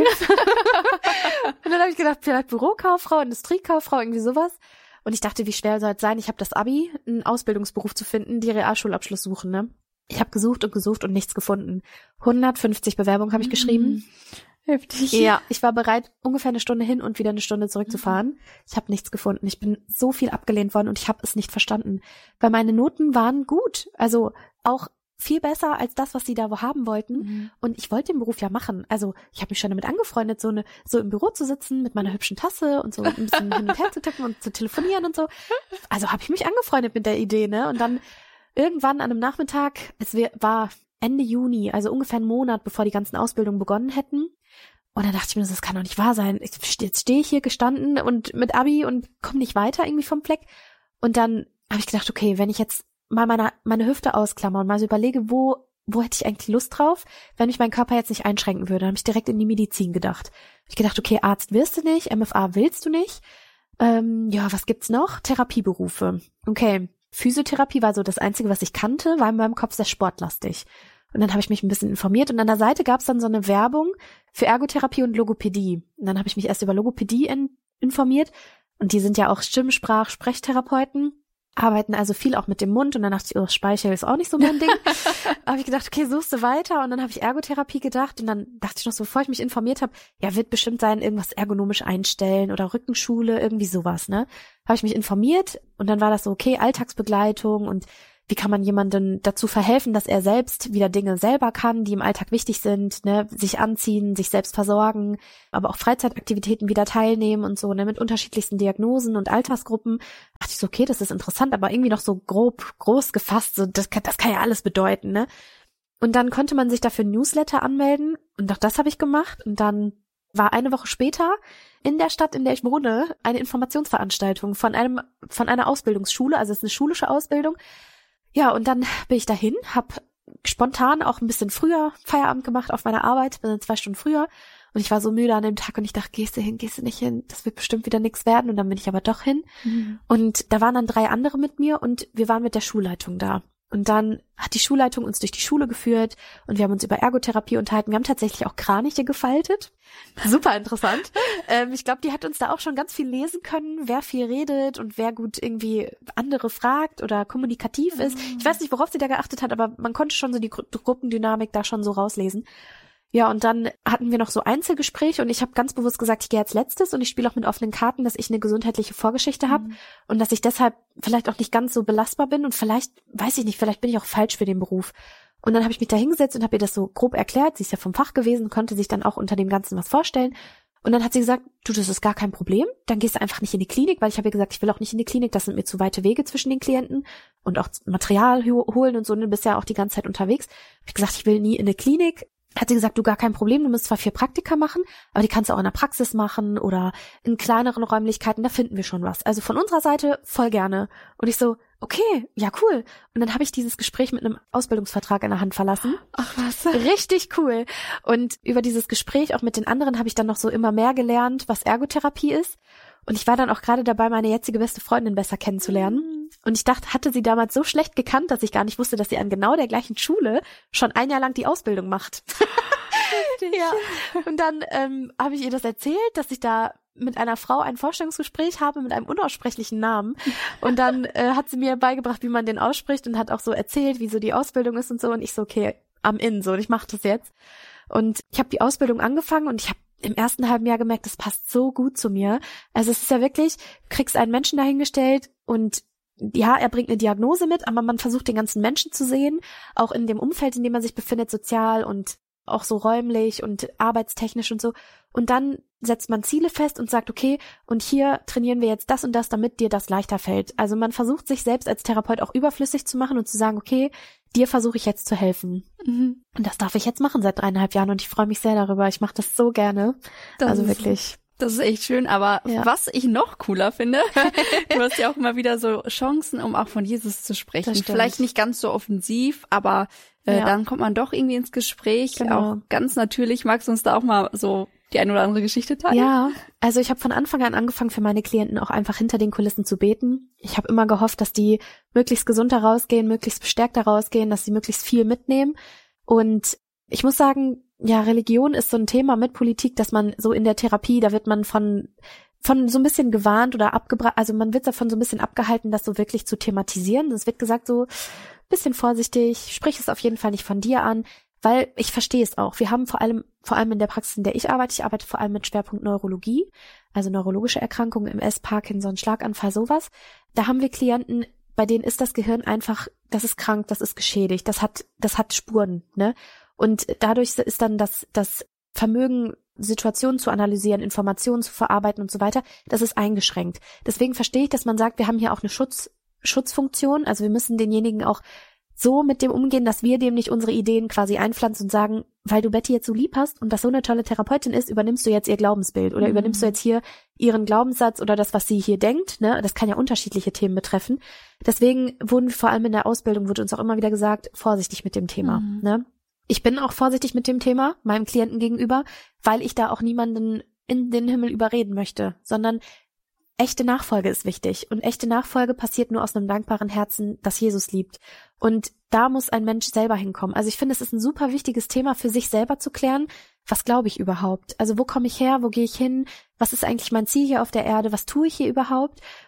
Und dann habe ich gedacht, vielleicht Bürokauffrau, Industriekauffrau, irgendwie sowas. Und ich dachte, wie schwer soll es sein? Ich habe das Abi, einen Ausbildungsberuf zu finden, die Realschulabschluss suchen, ne? Ich habe gesucht und gesucht und nichts gefunden. hundertfünfzig Bewerbungen habe ich geschrieben. Heftig. Ja, ich war bereit, ungefähr eine Stunde hin und wieder eine Stunde zurückzufahren. Mhm. Ich habe nichts gefunden. Ich bin so viel abgelehnt worden und ich habe es nicht verstanden. Weil meine Noten waren gut. Also auch viel besser als das, was sie da haben wollten. Mhm. Und ich wollte den Beruf ja machen. Also ich habe mich schon damit angefreundet, so eine so im Büro zu sitzen mit meiner hübschen Tasse und so ein bisschen hin und her zu tippen und zu telefonieren und so. Also habe ich mich angefreundet mit der Idee, ne? Und dann irgendwann an einem Nachmittag, es war Ende Juni, also ungefähr einen Monat, bevor die ganzen Ausbildungen begonnen hätten. Und dann dachte ich mir, das kann doch nicht wahr sein. Jetzt stehe ich hier gestanden und mit Abi und komme nicht weiter irgendwie vom Fleck. Und dann habe ich gedacht, okay, wenn ich jetzt mal meine, meine Hüfte ausklammer und mal so überlege, wo wo hätte ich eigentlich Lust drauf, wenn mich mein Körper jetzt nicht einschränken würde, dann habe ich direkt in die Medizin gedacht. Hab ich gedacht, okay, Arzt wirst du nicht, M F A willst du nicht. Ähm, ja, was gibt's noch? Therapieberufe. Okay, Physiotherapie war so das Einzige, was ich kannte, war in meinem Kopf sehr sportlastig. Und dann habe ich mich ein bisschen informiert und an der Seite gab es dann so eine Werbung für Ergotherapie und Logopädie. Und dann habe ich mich erst über Logopädie in, informiert und die sind ja auch Stimm-, Sprach-, Sprechtherapeuten. arbeiten also viel auch mit dem Mund und dann dachte ich, oh, Speichel ist auch nicht so mein Ding. Habe ich gedacht, okay, suchst du weiter und dann habe ich Ergotherapie gedacht und dann dachte ich noch so, bevor ich mich informiert habe, ja, wird bestimmt sein, irgendwas ergonomisch einstellen oder Rückenschule, irgendwie sowas, ne? Habe ich mich informiert und dann war das so, okay, Alltagsbegleitung und wie kann man jemandem dazu verhelfen, dass er selbst wieder Dinge selber kann, die im Alltag wichtig sind, ne, sich anziehen, sich selbst versorgen, aber auch Freizeitaktivitäten wieder teilnehmen und so, ne, mit unterschiedlichsten Diagnosen und Altersgruppen. Da dachte ich so, okay, das ist interessant, aber irgendwie noch so grob, groß gefasst, so, das kann, das kann ja alles bedeuten, ne. Und dann konnte man sich dafür Newsletter anmelden und auch das habe ich gemacht und dann war eine Woche später in der Stadt, in der ich wohne, eine Informationsveranstaltung von einem, von einer Ausbildungsschule, also es ist eine schulische Ausbildung. Ja, und dann bin ich dahin, habe spontan auch ein bisschen früher Feierabend gemacht auf meiner Arbeit, bin dann zwei Stunden früher und ich war so müde an dem Tag und ich dachte, gehst du hin, gehst du nicht hin, das wird bestimmt wieder nichts werden und dann bin ich aber doch hin. Mhm. Und da waren dann drei andere mit mir und wir waren mit der Schulleitung da. Und dann hat die Schulleitung uns durch die Schule geführt und wir haben uns über Ergotherapie unterhalten. Wir haben tatsächlich auch Kraniche gefaltet. Super interessant. ähm, ich glaube, die hat uns da auch schon ganz viel lesen können, wer viel redet und wer gut irgendwie andere fragt oder kommunikativ mhm. ist. Ich weiß nicht, worauf sie da geachtet hat, aber man konnte schon so die Gru- Gruppendynamik da schon so rauslesen. Ja, und dann hatten wir noch so Einzelgespräche und ich habe ganz bewusst gesagt, ich gehe als letztes und ich spiele auch mit offenen Karten, dass ich eine gesundheitliche Vorgeschichte habe mhm. und dass ich deshalb vielleicht auch nicht ganz so belastbar bin und vielleicht, weiß ich nicht, vielleicht bin ich auch falsch für den Beruf. Und dann habe ich mich da hingesetzt und habe ihr das so grob erklärt. Sie ist ja vom Fach gewesen, konnte sich dann auch unter dem Ganzen was vorstellen. Und dann hat sie gesagt, du, das ist gar kein Problem, dann gehst du einfach nicht in die Klinik, weil ich habe ihr gesagt, ich will auch nicht in die Klinik, das sind mir zu weite Wege zwischen den Klienten und auch Material holen und so, du bist ja auch die ganze Zeit unterwegs. Hab ich gesagt, ich will nie in eine Klinik. Hat sie gesagt, du, gar kein Problem, du musst zwar vier Praktika machen, aber die kannst du auch in der Praxis machen oder in kleineren Räumlichkeiten, da finden wir schon was. Also von unserer Seite voll gerne. Und ich so, okay, ja cool. Und dann habe ich dieses Gespräch mit einem Ausbildungsvertrag in der Hand verlassen. Ach was. Richtig cool. Und über dieses Gespräch auch mit den anderen habe ich dann noch so immer mehr gelernt, was Ergotherapie ist. Und ich war dann auch gerade dabei, meine jetzige beste Freundin besser kennenzulernen. Und ich dachte, hatte sie damals so schlecht gekannt, dass ich gar nicht wusste, dass sie an genau der gleichen Schule schon ein Jahr lang die Ausbildung macht. Ja. Und dann ähm, habe ich ihr das erzählt, dass ich da mit einer Frau ein Vorstellungsgespräch habe mit einem unaussprechlichen Namen. Und dann äh, hat sie mir beigebracht, wie man den ausspricht und hat auch so erzählt, wie so die Ausbildung ist und so. Und ich so, okay, am in so und ich mache das jetzt. Und ich habe die Ausbildung angefangen und ich habe im ersten halben Jahr gemerkt, das passt so gut zu mir. Also es ist ja wirklich, du kriegst einen Menschen dahingestellt und ja, er bringt eine Diagnose mit, aber man versucht den ganzen Menschen zu sehen, auch in dem Umfeld, in dem man sich befindet, sozial und auch so räumlich und arbeitstechnisch und so. Und dann setzt man Ziele fest und sagt, okay, und hier trainieren wir jetzt das und das, damit dir das leichter fällt. Also man versucht sich selbst als Therapeut auch überflüssig zu machen und zu sagen, okay, dir versuche ich jetzt zu helfen. Mhm. Und das darf ich jetzt machen seit dreieinhalb Jahren und ich freue mich sehr darüber. Ich mache das so gerne. Das also ist, wirklich. Das ist echt schön, aber ja. Was ich noch cooler finde, du hast ja auch immer wieder so Chancen, um auch von Jesus zu sprechen. Vielleicht nicht ganz so offensiv, aber äh, ja. Dann kommt man doch irgendwie ins Gespräch. Genau. Auch ganz natürlich. Magst du uns da auch mal so die eine oder andere Geschichte teilen? Ja, also ich habe von Anfang an angefangen, für meine Klienten auch einfach hinter den Kulissen zu beten. Ich habe immer gehofft, dass die möglichst gesund da rausgehen, möglichst bestärkt da rausgehen, dass sie möglichst viel mitnehmen. Und ich muss sagen, ja, Religion ist so ein Thema mit Politik, dass man so in der Therapie, da wird man von von so ein bisschen gewarnt oder abgebracht, also man wird davon so ein bisschen abgehalten, das so wirklich zu thematisieren. Es wird gesagt so, bisschen vorsichtig, sprich es auf jeden Fall nicht von dir an, weil ich verstehe es auch. Wir haben vor allem, vor allem in der Praxis, in der ich arbeite, ich arbeite vor allem mit Schwerpunkt Neurologie, also neurologische Erkrankungen, M S, Parkinson, Schlaganfall, sowas. Da haben wir Klienten, bei denen ist das Gehirn einfach, das ist krank, das ist geschädigt, das hat, das hat Spuren, ne? Und dadurch ist dann das, das Vermögen, Situationen zu analysieren, Informationen zu verarbeiten und so weiter, das ist eingeschränkt. Deswegen verstehe ich, dass man sagt, wir haben hier auch eine Schutz, Schutzfunktion, also wir müssen denjenigen auch so mit dem umgehen, dass wir dem nicht unsere Ideen quasi einpflanzen und sagen, weil du Betty jetzt so lieb hast und das so eine tolle Therapeutin ist, übernimmst du jetzt ihr Glaubensbild oder mhm. übernimmst du jetzt hier ihren Glaubenssatz oder das, was sie hier denkt, ne? Das kann ja unterschiedliche Themen betreffen. Deswegen wurden wir vor allem in der Ausbildung, wurde uns auch immer wieder gesagt, vorsichtig mit dem Thema, mhm. ne? Ich bin auch vorsichtig mit dem Thema, meinem Klienten gegenüber, weil ich da auch niemanden in den Himmel überreden möchte, sondern echte Nachfolge ist wichtig. Und echte Nachfolge passiert nur aus einem dankbaren Herzen, das Jesus liebt. Und da muss ein Mensch selber hinkommen. Also ich finde, es ist ein super wichtiges Thema für sich selber zu klären. Was glaube ich überhaupt? Also wo komme ich her? Wo gehe ich hin? Was ist eigentlich mein Ziel hier auf der Erde? Was tue ich hier überhaupt?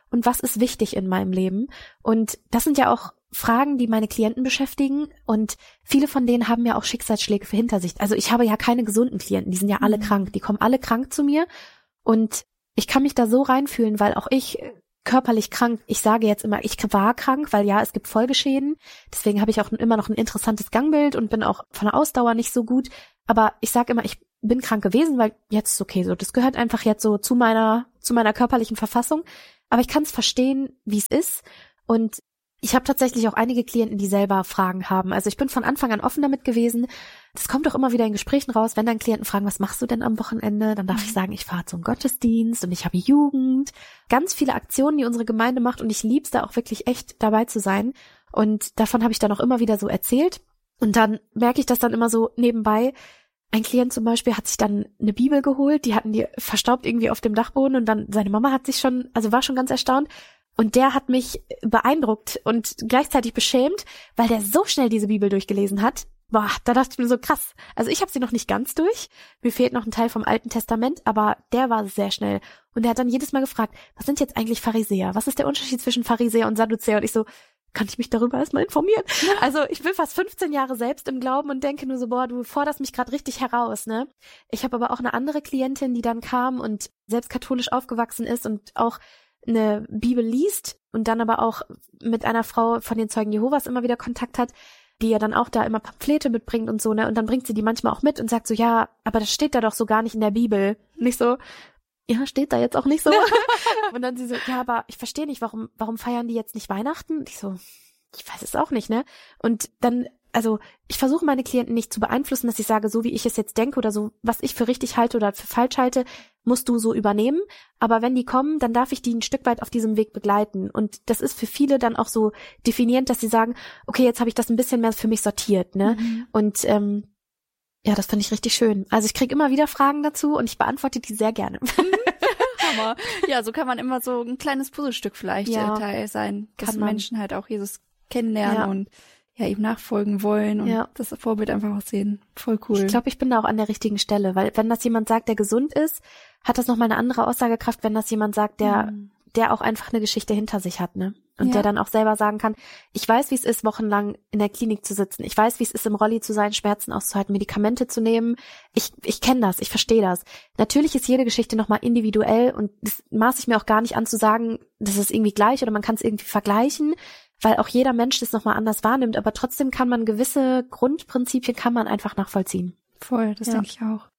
und was ist wichtig in meinem Leben? Und das sind ja auch Fragen, die meine Klienten beschäftigen, und viele von denen haben ja auch Schicksalsschläge für hinter sich. Also ich habe ja keine gesunden Klienten, die sind ja alle mhm. krank, die kommen alle krank zu mir, und ich kann mich da so reinfühlen, weil auch ich körperlich krank, ich sage jetzt immer, ich war krank, weil ja, es gibt Folgeschäden, deswegen habe ich auch immer noch ein interessantes Gangbild und bin auch von der Ausdauer nicht so gut, aber ich sage immer, ich bin krank gewesen, weil jetzt ist okay so, das gehört einfach jetzt so zu meiner zu meiner körperlichen Verfassung, aber ich kann es verstehen, wie es ist, und ich habe tatsächlich auch einige Klienten, die selber Fragen haben. Also ich bin von Anfang an offen damit gewesen. Das kommt auch immer wieder in Gesprächen raus, wenn dann Klienten fragen, was machst du denn am Wochenende? Dann darf mhm. ich sagen, ich fahre zum Gottesdienst und ich habe Jugend. Ganz viele Aktionen, die unsere Gemeinde macht, und ich lieb's da auch wirklich echt dabei zu sein. Und davon habe ich dann auch immer wieder so erzählt. Und dann merke ich das dann immer so nebenbei. Ein Klient zum Beispiel hat sich dann eine Bibel geholt, die hatten die verstaubt irgendwie auf dem Dachboden, und dann seine Mama hat sich schon, also war schon ganz erstaunt. Und der hat mich beeindruckt und gleichzeitig beschämt, weil der so schnell diese Bibel durchgelesen hat. Boah, da dachte ich mir so, krass. Also ich habe sie noch nicht ganz durch. Mir fehlt noch ein Teil vom Alten Testament, aber der war sehr schnell. Und der hat dann jedes Mal gefragt, was sind jetzt eigentlich Pharisäer? Was ist der Unterschied zwischen Pharisäer und Sadduzäer? Und ich so, kann ich mich darüber erstmal informieren? Also ich bin fast fünfzehn Jahre selbst im Glauben und denke nur so, boah, du forderst mich gerade richtig heraus, ne? Ich habe aber auch eine andere Klientin, die dann kam und selbst katholisch aufgewachsen ist und auch eine Bibel liest und dann aber auch mit einer Frau von den Zeugen Jehovas immer wieder Kontakt hat, die ja dann auch da immer Pamphlete mitbringt und so, ne? Und dann bringt sie die manchmal auch mit und sagt so, ja, aber das steht da doch so gar nicht in der Bibel. Nicht so, ja, steht da jetzt auch nicht so. Und dann sie so, ja, aber ich verstehe nicht, warum warum feiern die jetzt nicht Weihnachten? Und ich so, ich weiß es auch nicht, ne? Und dann, also ich versuche meine Klienten nicht zu beeinflussen, dass ich sage, so wie ich es jetzt denke oder so, was ich für richtig halte oder für falsch halte, musst du so übernehmen. Aber wenn die kommen, dann darf ich die ein Stück weit auf diesem Weg begleiten. Und das ist für viele dann auch so definierend, dass sie sagen, okay, jetzt habe ich das ein bisschen mehr für mich sortiert, ne? Mhm. Und ähm, ja, das finde ich richtig schön. Also ich kriege immer wieder Fragen dazu und ich beantworte die sehr gerne. Hammer. Ja, so kann man immer so ein kleines Puzzlestück vielleicht ja, Teil sein, dass Menschen halt auch Jesus kennenlernen ja. und ja ihm nachfolgen wollen und ja. das Vorbild einfach auch sehen. Voll cool. Ich glaube, ich bin da auch an der richtigen Stelle, weil wenn das jemand sagt, der gesund ist, hat das nochmal eine andere Aussagekraft, wenn das jemand sagt, der mhm. der auch einfach eine Geschichte hinter sich hat, ne? Und ja. der dann auch selber sagen kann, ich weiß, wie es ist, wochenlang in der Klinik zu sitzen. Ich weiß, wie es ist, im Rolli zu sein, Schmerzen auszuhalten, Medikamente zu nehmen. Ich ich kenne das, ich verstehe das. Natürlich ist jede Geschichte nochmal individuell und das maße ich mir auch gar nicht an zu sagen, das ist irgendwie gleich oder man kann es irgendwie vergleichen, weil auch jeder Mensch das nochmal anders wahrnimmt. Aber trotzdem kann man gewisse Grundprinzipien kann man einfach nachvollziehen. Voll, das ja. denke ich auch.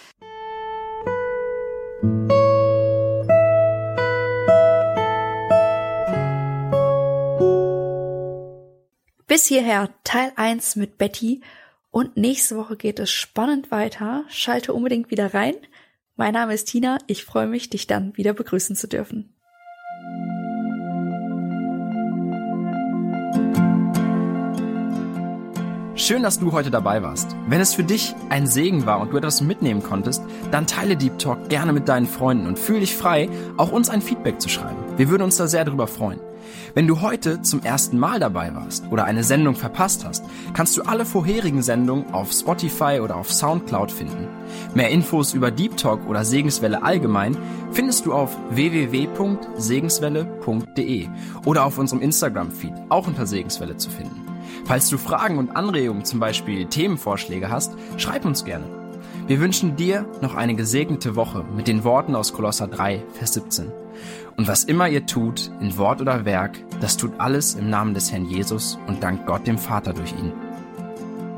Bis hierher Teil eins mit Betty und nächste Woche geht es spannend weiter. Schalte unbedingt wieder rein. Mein Name ist Tina. Ich freue mich, dich dann wieder begrüßen zu dürfen. Schön, dass du heute dabei warst. Wenn es für dich ein Segen war und du etwas mitnehmen konntest, dann teile Deep Talk gerne mit deinen Freunden und fühl dich frei, auch uns ein Feedback zu schreiben. Wir würden uns da sehr darüber freuen. Wenn du heute zum ersten Mal dabei warst oder eine Sendung verpasst hast, kannst du alle vorherigen Sendungen auf Spotify oder auf Soundcloud finden. Mehr Infos über Deep Talk oder Segenswelle allgemein findest du auf w w w punkt segenswelle punkt d e oder auf unserem Instagram-Feed, auch unter Segenswelle zu finden. Falls du Fragen und Anregungen, zum Beispiel Themenvorschläge hast, schreib uns gerne. Wir wünschen dir noch eine gesegnete Woche mit den Worten aus Kolosser drei, Vers siebzehn. Und was immer ihr tut, in Wort oder Werk, das tut alles im Namen des Herrn Jesus und dankt Gott dem Vater durch ihn.